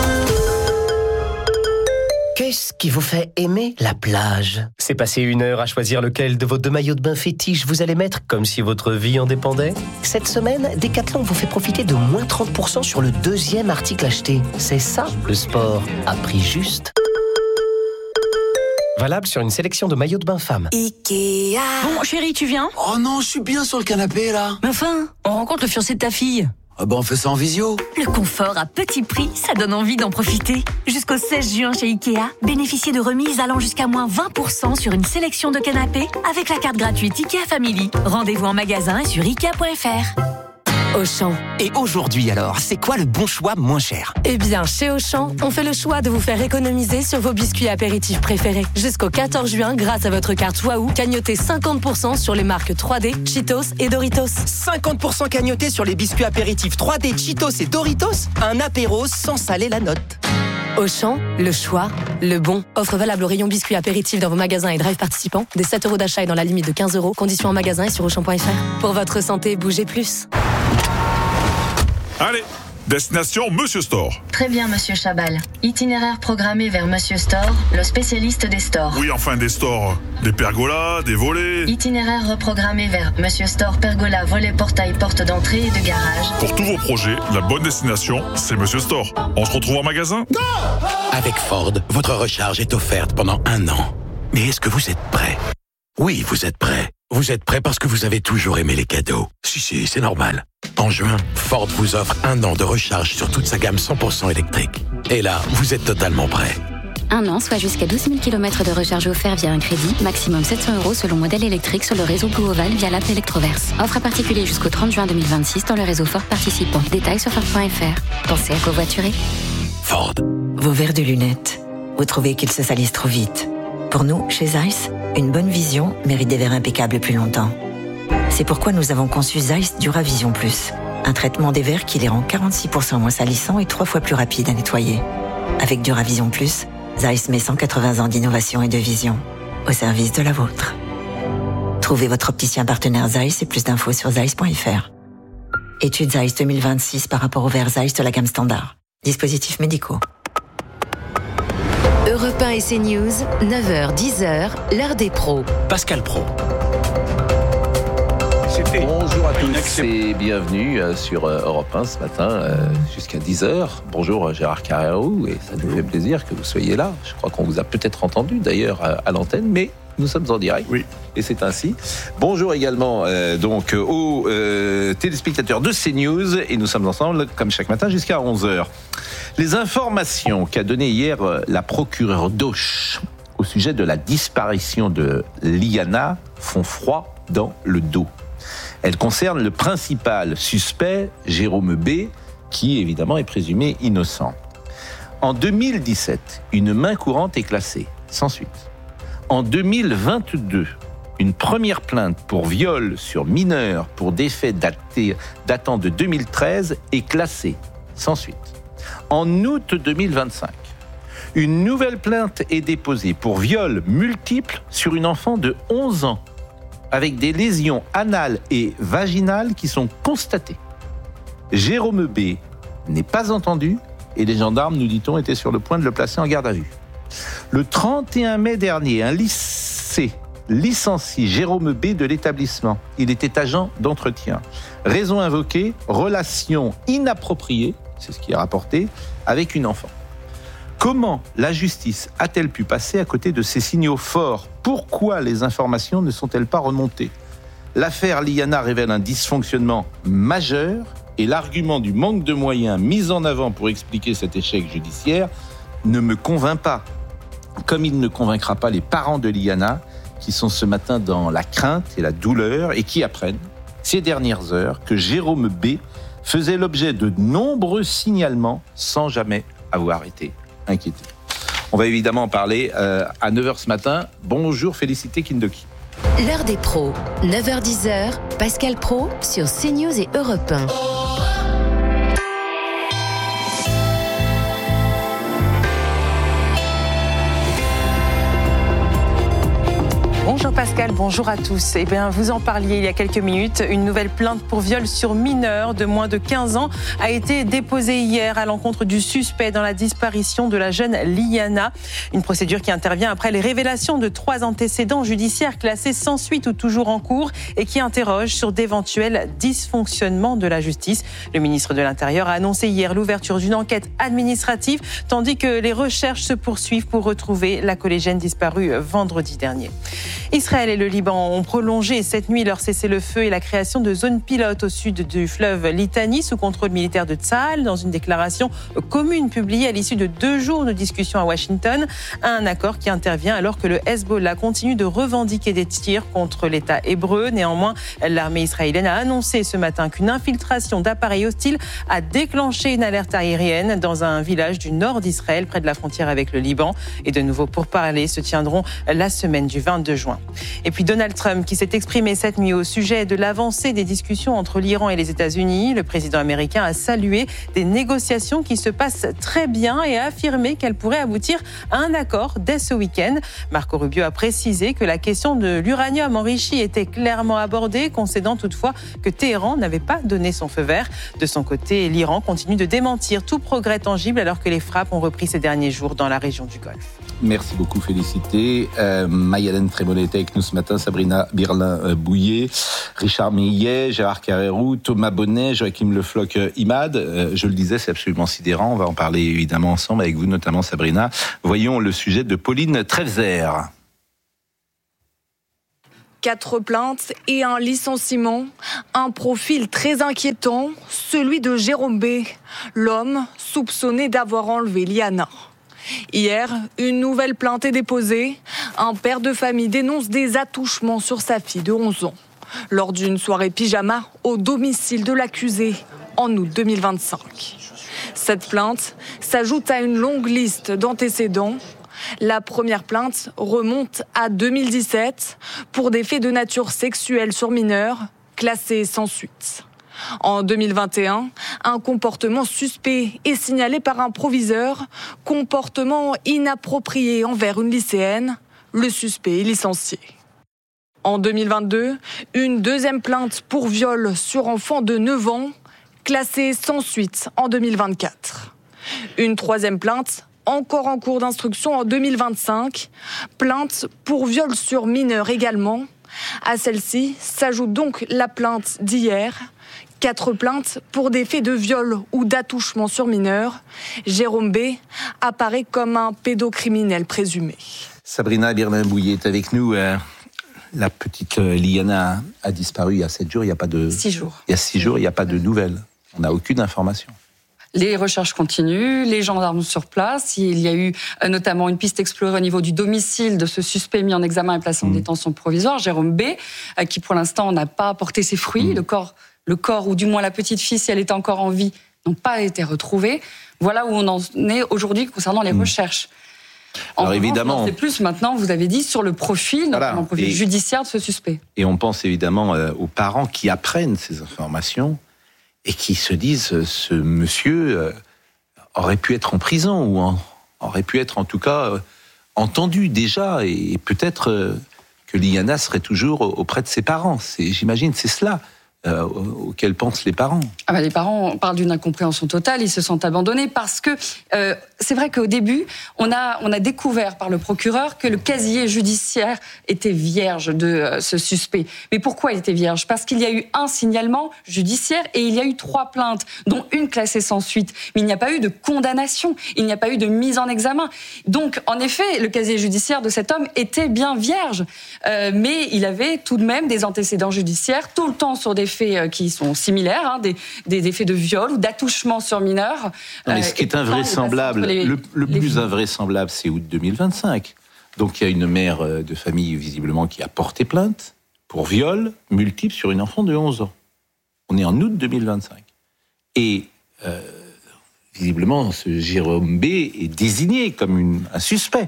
Qu'est-ce qui vous fait aimer la plage ? C'est passer une heure à choisir lequel de vos deux maillots de bain fétiches vous allez mettre comme si votre vie en dépendait ? Cette semaine, Decathlon vous fait profiter de moins trente pour cent sur le deuxième article acheté. C'est ça, le sport à prix juste. Valable sur une sélection de maillots de bain femmes. Ikea. Bon, chérie, tu viens ? Oh non, je suis bien sur le canapé, là. Mais enfin, on rencontre le fiancé de ta fille. Ah ben on fait ça en visio. Le confort à petit prix, ça donne envie d'en profiter. Jusqu'au seize juin chez Ikea, bénéficiez de remises allant jusqu'à moins vingt pour cent sur une sélection de canapés avec la carte gratuite Ikea Family. Rendez-vous en magasin et sur ikea point f r. Auchan. Et aujourd'hui alors, c'est quoi le bon choix moins cher ? Eh bien, chez Auchan, on fait le choix de vous faire économiser sur vos biscuits apéritifs préférés. Jusqu'au quatorze juin, grâce à votre carte Wahoo, cagnotez cinquante pour cent sur les marques trois D, Cheetos et Doritos. cinquante pour cent cagnoté sur les biscuits apéritifs trois D, Cheetos et Doritos. Un apéro sans saler la note. Auchan, le choix, le bon. Offre valable au rayon biscuits apéritifs dans vos magasins et drive participants. Des sept euros d'achat et dans la limite de quinze euros. Conditions en magasin et sur auchan point f r. Pour votre santé, bougez plus. Allez, Destination Monsieur Store. Très bien, Monsieur Chabal. Itinéraire programmé vers Monsieur Store, le spécialiste des stores. Oui, enfin des stores. Des pergolas, des volets. Itinéraire reprogrammé vers Monsieur Store, pergola, volet, portail, porte d'entrée et de garage. Pour tous vos projets, la bonne destination, c'est Monsieur Store. On se retrouve en magasin ? Go ! Avec Ford, votre recharge est offerte pendant un an. Mais est-ce que vous êtes prêt ? Oui, vous êtes prêt. Vous êtes prêt parce que vous avez toujours aimé les cadeaux. Si, si, c'est normal. En juin, Ford vous offre un an de recharge sur toute sa gamme cent pour cent électrique. Et là, vous êtes totalement prêt. Un an, soit jusqu'à douze mille kilomètres de recharge offert via un crédit, maximum sept cents euros selon modèle électrique sur le réseau Blue Oval via l'app Electroverse. Offre à particulier jusqu'au trente juin deux mille vingt-six dans le réseau Ford participant. Détails sur Ford point F R. Pensez à covoiturer. Ford. Vos verres de lunettes. Vous trouvez qu'ils se salissent trop vite. Pour nous, chez Zeiss, une bonne vision mérite des verres impeccables plus longtemps. C'est pourquoi nous avons conçu Zeiss Duravision Plus, un traitement des verres qui les rend quarante-six pour cent moins salissants et trois fois plus rapides à nettoyer. Avec Duravision Plus, Zeiss met cent quatre-vingts ans d'innovation et de vision au service de la vôtre. Trouvez votre opticien partenaire Zeiss et plus d'infos sur zeiss point F R. Étude Zeiss deux mille vingt-six par rapport aux verres Zeiss de la gamme standard. Dispositifs médicaux. Europe un et CNews, neuf heures dix, l'heure des pros. Pascal Pro. Bonjour à tous et bienvenue sur Europe un ce matin jusqu'à dix heures. Bonjour Gérard Carrérou et ça nous fait plaisir que vous soyez là. Je crois qu'on vous a peut-être entendu d'ailleurs à l'antenne, mais nous sommes en direct. Oui. Et c'est ainsi. Bonjour également euh, donc aux euh, téléspectateurs de CNews et nous sommes ensemble comme chaque matin jusqu'à onze heures. Les informations qu'a données hier la procureure d'Auch au sujet de la disparition de Liana font froid dans le dos. Elles concernent le principal suspect, Jérôme B, qui évidemment est présumé innocent. En deux mille dix-sept, une main courante est classée, sans suite. En deux mille vingt-deux, une première plainte pour viol sur mineur pour des faits datés, datant de deux mille treize est classée, sans suite. En août deux mille vingt-cinq, une nouvelle plainte est déposée pour viol multiple sur une enfant de onze ans, avec des lésions anales et vaginales qui sont constatées. Jérôme B n'est pas entendu et les gendarmes, nous dit-on, étaient sur le point de le placer en garde à vue. Le trente et un mai dernier, un lycée licencie Jérôme B de l'établissement. Il était agent d'entretien. Raison invoquée, relation inappropriée, c'est ce qui est rapporté, avec une enfant. Comment la justice a-t-elle pu passer à côté de ces signaux forts ? Pourquoi les informations ne sont-elles pas remontées ? L'affaire Liana révèle un dysfonctionnement majeur et l'argument du manque de moyens mis en avant pour expliquer cet échec judiciaire ne me convainc pas. Comme il ne convaincra pas les parents de Liana qui sont ce matin dans la crainte et la douleur et qui apprennent ces dernières heures que Jérôme B faisait l'objet de nombreux signalements sans jamais avoir été inquiété. On va évidemment en parler euh, à neuf heures ce matin. Bonjour Félicité Kindoki. L'heure des pros, neuf heures dix, Pascal Pro sur CNews et Europe un. Bonjour Pascal, bonjour à tous. Eh bien, vous en parliez il y a quelques minutes. Une nouvelle plainte pour viol sur mineur de moins de quinze ans a été déposée hier à l'encontre du suspect dans la disparition de la jeune Liana. Une procédure qui intervient après les révélations de trois antécédents judiciaires classés sans suite ou toujours en cours et qui interrogent sur d'éventuels dysfonctionnements de la justice. Le ministre de l'Intérieur a annoncé hier l'ouverture d'une enquête administrative tandis que les recherches se poursuivent pour retrouver la collégienne disparue vendredi dernier. Israël et le Liban ont prolongé cette nuit leur cessez-le-feu et la création de zones pilotes au sud du fleuve Litani sous contrôle militaire de Tsahal dans une déclaration commune publiée à l'issue de deux jours de discussions à Washington. Un accord qui intervient alors que le Hezbollah continue de revendiquer des tirs contre l'État hébreu. Néanmoins, l'armée israélienne a annoncé ce matin qu'une infiltration d'appareils hostiles a déclenché une alerte aérienne dans un village du nord d'Israël près de la frontière avec le Liban. Et de nouveaux pourparlers se tiendront la semaine du vingt-deux juin. Et puis Donald Trump qui s'est exprimé cette nuit au sujet de l'avancée des discussions entre l'Iran et les États-Unis. Le président américain a salué des négociations qui se passent très bien et a affirmé qu'elles pourraient aboutir à un accord dès ce week-end. Marco Rubio a précisé que la question de l'uranium enrichi était clairement abordée, concédant toutefois que Téhéran n'avait pas donné son feu vert. De son côté, l'Iran continue de démentir tout progrès tangible alors que les frappes ont repris ces derniers jours dans la région du Golfe. Merci beaucoup, Félicité. Euh, Maïlène Trémonet était avec nous ce matin, Sabrina Birlin-Bouillet, Richard Millet, Gérard Carrérou, Thomas Bonnet, Joachim Le Floch Imad. Euh, je le disais, c'est absolument sidérant. On va en parler évidemment ensemble avec vous, notamment Sabrina. Voyons le sujet de Pauline Trefzer. Quatre plaintes et un licenciement. Un profil très inquiétant, celui de Jérôme B., l'homme soupçonné d'avoir enlevé Liana. Hier, une nouvelle plainte est déposée. Un père de famille dénonce des attouchements sur sa fille de onze ans lors d'une soirée pyjama au domicile de l'accusé en août deux mille vingt-cinq. Cette plainte s'ajoute à une longue liste d'antécédents. La première plainte remonte à deux mille dix-sept pour des faits de nature sexuelle sur mineurs, classés sans suite. En deux mille vingt et un, un comportement suspect est signalé par un proviseur, comportement inapproprié envers une lycéenne. Le suspect est licencié. En deux mille vingt-deux, une deuxième plainte pour viol sur enfant de neuf ans, classée sans suite en deux mille vingt-quatre. Une troisième plainte, encore en cours d'instruction en deux mille vingt-cinq, plainte pour viol sur mineur également. À celle-ci s'ajoute donc la plainte d'hier. Quatre plaintes pour des faits de viol ou d'attouchement sur mineurs. Jérôme B. apparaît comme un pédocriminel présumé. Sabrina Birlin-Bouillet est avec nous. La petite Liana a disparu il y a sept jours. Il y a pas de six jours. Il y a six jours. Il n'y a pas de nouvelles. On n'a aucune information. Les recherches continuent, les gendarmes sur place. Il y a eu notamment une piste explorée au niveau du domicile de ce suspect mis en examen et placé en mmh. détention provisoire, Jérôme B., qui pour l'instant n'a pas porté ses fruits. Mmh. Le corps, le corps, ou du moins la petite fille, si elle était encore en vie, n'ont pas été retrouvés. Voilà où on en est aujourd'hui concernant les mmh. recherches. En Alors revanche, évidemment, c'est plus maintenant, vous avez dit, sur le profil, voilà, le profil et, judiciaire de ce suspect. Et on pense évidemment euh, aux parents qui apprennent ces informations et qui se disent euh, ce monsieur euh, aurait pu être en prison ou en, aurait pu être en tout cas euh, entendu déjà et, et peut-être euh, que Liana serait toujours auprès de ses parents. C'est, j'imagine, c'est cela. Euh, auxquels pensent les parents. Ah bah les parents parlent d'une incompréhension totale, ils se sentent abandonnés parce que euh, c'est vrai qu'au début, on a, on a découvert par le procureur que le casier judiciaire était vierge de euh, ce suspect. Mais pourquoi il était vierge ? Parce qu'il y a eu un signalement judiciaire et il y a eu trois plaintes, dont une classée sans suite. Mais il n'y a pas eu de condamnation, il n'y a pas eu de mise en examen. Donc, en effet, le casier judiciaire de cet homme était bien vierge. Euh, mais il avait tout de même des antécédents judiciaires, tout le temps sur des faits qui sont similaires, hein, des, des, des faits de viol ou d'attouchement sur mineurs. Non, mais ce qui est invraisemblable, les, le, le plus filles. invraisemblable, c'est août deux mille vingt-cinq. Donc il y a une mère de famille, visiblement, qui a porté plainte pour viol multiple sur une enfant de onze ans. On est en août deux mille vingt-cinq. Et euh, visiblement, ce Jérôme B. est désigné comme une, un suspect.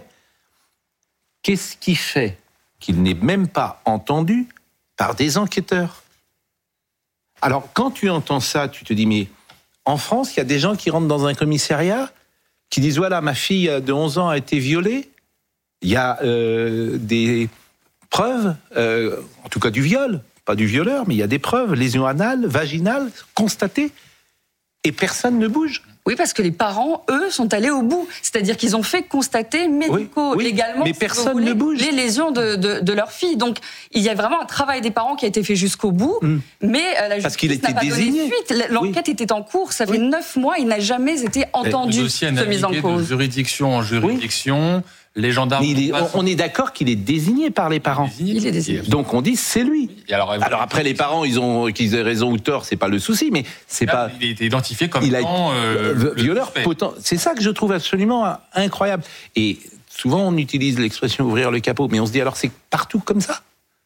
Qu'est-ce qui fait qu'il n'est même pas entendu par des enquêteurs ? Alors, quand tu entends ça, tu te dis, mais en France, il y a des gens qui rentrent dans un commissariat, qui disent, voilà, ma fille de onze ans a été violée. Il y a euh, des preuves, euh, en tout cas du viol, pas du violeur, mais il y a des preuves, lésions anales, vaginales, constatées, et personne ne bouge. Oui, parce que les parents, eux, sont allés au bout. C'est-à-dire qu'ils ont fait constater médicaux, oui, oui, légalement, mais si personne voulez, ne bouge. les lésions de, de, de leur fille. Donc, il y a vraiment un travail des parents qui a été fait jusqu'au bout, mmh. mais euh, la parce qu'il justice n'a pas désigné. donné suite. L'enquête oui. était en cours, ça fait neuf oui. mois, il n'a jamais été entendu, le dossier ce mise en cause. De juridiction en juridiction, oui. les gendarmes... Mais il est, on est d'accord qu'il est désigné par les parents. Il est, il est désigné. Donc on dit c'est lui. Et alors, alors après les parents, ils ont qu'ils aient raison ou tort, c'est pas le souci, mais c'est là, pas. Il a été identifié comme il a étant, euh, violeur potent. C'est ça que je trouve absolument incroyable. Et souvent on utilise l'expression ouvrir le capot, mais on se dit alors c'est partout comme ça.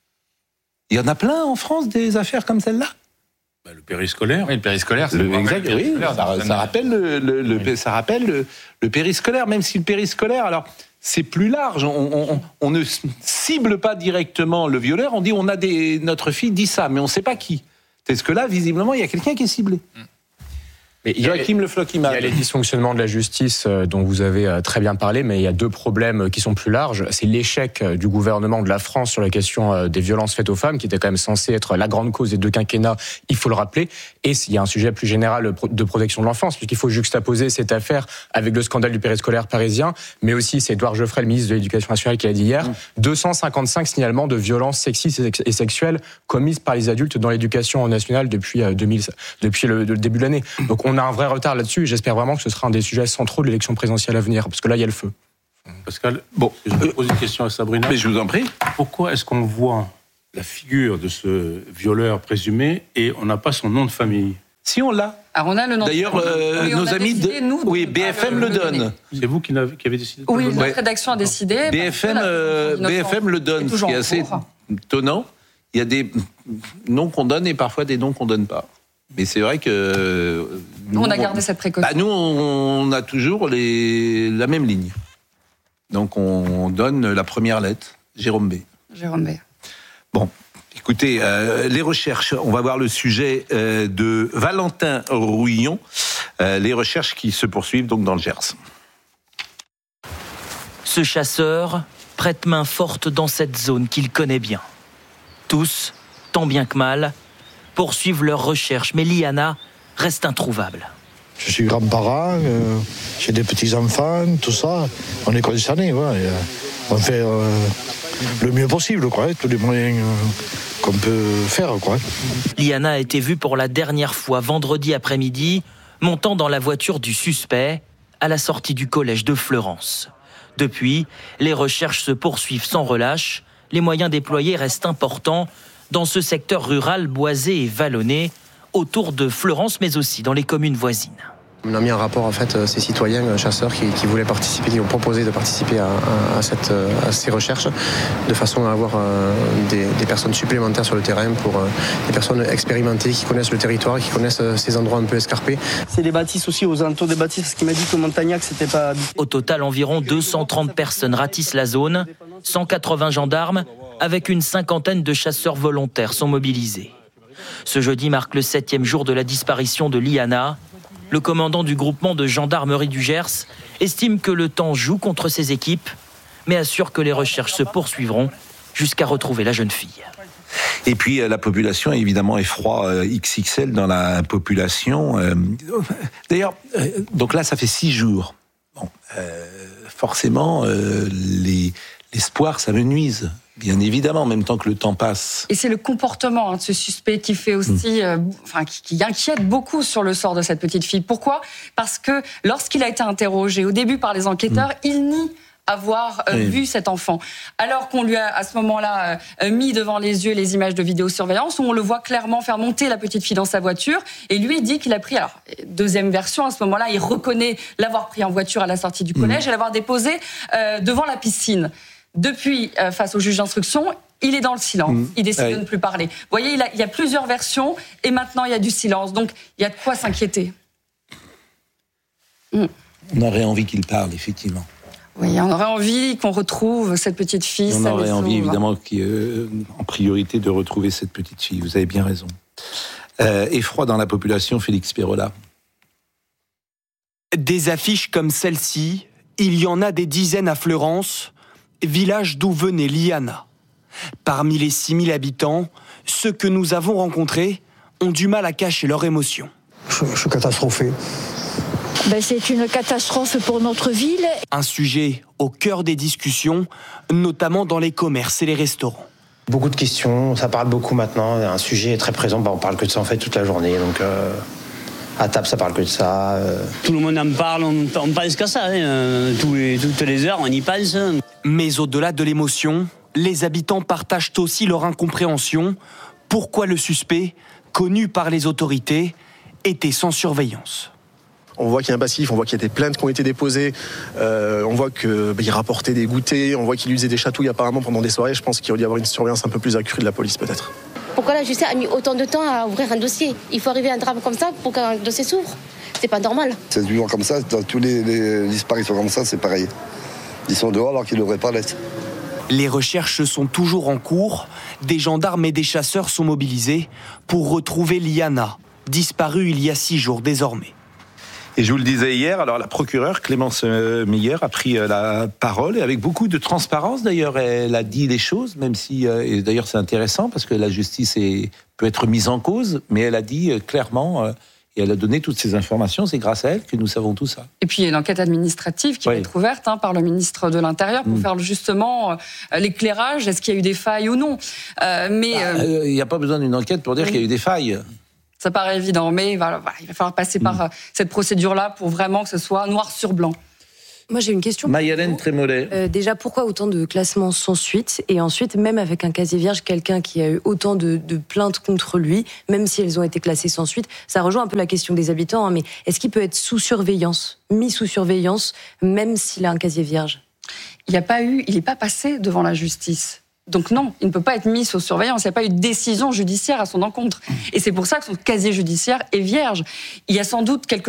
Il y en a plein en France des affaires comme celle-là. Bah, le périscolaire. Oui, le périscolaire. Le, exact, oui, ça, ça rappelle le, le, le ça rappelle le, le périscolaire, même si le périscolaire, alors c'est plus large. On, on, on ne cible pas directement le violeur. On dit on a des, notre fille dit ça, mais on ne sait pas qui. Est-ce que là, visiblement, il y a quelqu'un qui est ciblé. Mais il y a, Joachim Le Floch, il y a les dysfonctionnements de la justice euh, dont vous avez euh, très bien parlé, mais il y a deux problèmes qui sont plus larges. C'est l'échec euh, du gouvernement de la France sur la question euh, des violences faites aux femmes, qui était quand même censé être la grande cause des deux quinquennats, il faut le rappeler. Et il y a un sujet plus général de protection de l'enfance, puisqu'il faut juxtaposer cette affaire avec le scandale du périscolaire parisien, mais aussi, c'est Édouard Geoffrey, le ministre de l'Éducation nationale, qui l'a dit hier, mmh. deux cent cinquante-cinq signalements de violences sexistes et sexuelles commises par les adultes dans l'éducation nationale depuis, euh, deux mille, depuis le, le début de l'année. Donc on a un vrai retard là-dessus. J'espère vraiment que ce sera un des sujets centraux de l'élection présidentielle à venir, parce que là, il y a le feu. Pascal, bon, je vais poser une question à Sabrina. Mais je vous en prie. Pourquoi est-ce qu'on voit la figure de ce violeur présumé et on n'a pas son nom de famille? Si, on l'a. Alors on a le nom. D'ailleurs, euh, oui, nos amis décidé, de nous, oui, B F M le, le donne. C'est vous qui, qui avez décidé de Oui, le notre donner. rédaction a décidé. B F M, euh, B F M le donne, ce qui est assez étonnant. Il y a des noms qu'on donne et parfois des noms qu'on donne pas. Mais c'est vrai que... Nous, on a gardé on, cette précaution. Bah nous, on a toujours les, la même ligne. Donc, on donne la première lettre, Jérôme B. Jérôme B. Bon, écoutez, euh, les recherches, on va voir le sujet euh, de Valentin Rouillon, euh, les recherches qui se poursuivent donc dans le Gers. Ce chasseur prête main forte dans cette zone qu'il connaît bien. Tous, tant bien que mal, poursuivent leurs recherches, mais Liana reste introuvable. Je suis grand-parent, euh, j'ai des petits-enfants, tout ça. On est concernés, ouais, euh, on fait euh, le mieux possible, quoi, tous les moyens euh, qu'on peut faire, quoi. Liana a été vue pour la dernière fois vendredi après-midi, montant dans la voiture du suspect à la sortie du collège de Fleurance. Depuis, les recherches se poursuivent sans relâche. Les moyens déployés restent importants dans ce secteur rural boisé et vallonné, autour de Fleurance, mais aussi dans les communes voisines. On a mis en rapport en fait ces citoyens chasseurs qui, qui voulaient participer, qui ont proposé de participer à, à, cette, à ces recherches, de façon à avoir euh, des, des personnes supplémentaires sur le terrain, pour euh, des personnes expérimentées qui connaissent le territoire, qui connaissent euh, ces endroits un peu escarpés. C'est des bâtisses aussi, aux alentours des bâtisses, ce qui m'a dit que Montagnac, c'était pas... Au total, environ deux cent trente personnes ratissent la zone, cent quatre-vingts gendarmes, avec une cinquantaine de chasseurs volontaires sont mobilisés. Ce jeudi marque le septième jour de la disparition de Liana. Le commandant du groupement de gendarmerie du Gers estime que le temps joue contre ses équipes, mais assure que les recherches se poursuivront jusqu'à retrouver la jeune fille. Et puis la population, évidemment, est froid X X L dans la population. D'ailleurs, donc là, ça fait six jours. Bon, euh, forcément, euh, les, l'espoir, ça me nuise. Bien évidemment, en même temps que le temps passe. Et c'est le comportement hein, de ce suspect qui fait aussi, mmh. euh, enfin, qui, qui inquiète beaucoup sur le sort de cette petite fille. Pourquoi ? Parce que lorsqu'il a été interrogé au début par les enquêteurs, mmh. il nie avoir euh, oui. vu cet enfant. Alors qu'on lui a à ce moment-là euh, mis devant les yeux les images de vidéosurveillance où on le voit clairement faire monter la petite fille dans sa voiture et lui dit qu'il a pris, alors deuxième version, à ce moment-là, il reconnaît l'avoir pris en voiture à la sortie du collège mmh. et l'avoir déposé euh, devant la piscine. Depuis, euh, face au juge d'instruction, il est dans le silence. Mmh. Il décide ouais. de ne plus parler. Vous voyez, il, a, il y a plusieurs versions et maintenant il y a du silence. Donc, il y a de quoi s'inquiéter. Mmh. On aurait envie qu'il parle, effectivement. Oui, on aurait envie qu'on retrouve cette petite fille. On aurait envie, évidemment, euh, en priorité, de retrouver cette petite fille. Vous avez bien raison. Euh, effroi dans la population, Félix Pérola. Des affiches comme celle-ci, il y en a des dizaines à Fleurance, village d'où venait Liana. Parmi les six mille habitants, ceux que nous avons rencontrés ont du mal à cacher leur émotion. Je, je suis catastrophé. Ben, c'est une catastrophe pour notre ville. Un sujet au cœur des discussions, notamment dans les commerces et les restaurants. Beaucoup de questions, ça parle beaucoup maintenant, un sujet est très présent, ben, on parle que de ça en fait toute la journée, donc euh, à table ça parle que de ça. Euh... Tout le monde en parle, on, on pense qu'à ça, hein. Tous les, toutes les heures on y pense. Mais au-delà de l'émotion, les habitants partagent aussi leur incompréhension. Pourquoi le suspect, connu par les autorités, était sans surveillance ? On voit qu'il y a un passif, on voit qu'il y a des plaintes qui ont été déposées, euh, on voit qu'il bah, rapportait des goûters, on voit qu'il utilisait des chatouilles apparemment pendant des soirées. Je pense qu'il aurait dû y avoir une surveillance un peu plus accrue de la police peut-être. Pourquoi la justice a mis autant de temps à ouvrir un dossier ? Il faut arriver à un drame comme ça pour qu'un dossier s'ouvre. C'est pas normal. C'est toujours comme ça, dans tous les, les disparitions comme ça, c'est pareil. Ils sont dehors alors qu'ils ne devraient pas l'être. Les recherches sont toujours en cours. Des gendarmes et des chasseurs sont mobilisés pour retrouver Liana, disparue il y a six jours désormais. Et je vous le disais hier, alors la procureure Clémence Meyer a pris la parole, et avec beaucoup de transparence d'ailleurs, elle a dit les choses, même si, et d'ailleurs c'est intéressant parce que la justice est, peut être mise en cause, mais elle a dit clairement, et elle a donné toutes ces informations, c'est grâce à elle que nous savons tout ça. Et puis il y a une enquête administrative qui oui. va être ouverte hein, par le ministre de l'Intérieur pour mmh. faire justement euh, l'éclairage, est-ce qu'il y a eu des failles ou non. Euh, mais il bah, euh, n'y a pas besoin d'une enquête pour dire oui. qu'il y a eu des failles. Ça paraît évident, mais voilà, il va falloir passer mmh. par euh, cette procédure-là pour vraiment que ce soit noir sur blanc. Moi, j'ai une question. Maï-Hélène Trémollet. Euh, déjà, pourquoi autant de classements sans suite ? Et ensuite, même avec un casier vierge, quelqu'un qui a eu autant de, de plaintes contre lui, même si elles ont été classées sans suite, ça rejoint un peu la question des habitants, hein, mais est-ce qu'il peut être sous surveillance, mis sous surveillance, même s'il a un casier vierge ? Il n'y a pas eu, il n'est pas passé devant la justice. Donc non, il ne peut pas être mis sous surveillance. Il n'y a pas eu de décision judiciaire à son encontre. Et c'est pour ça que son casier judiciaire est vierge. Il y a sans doute quelque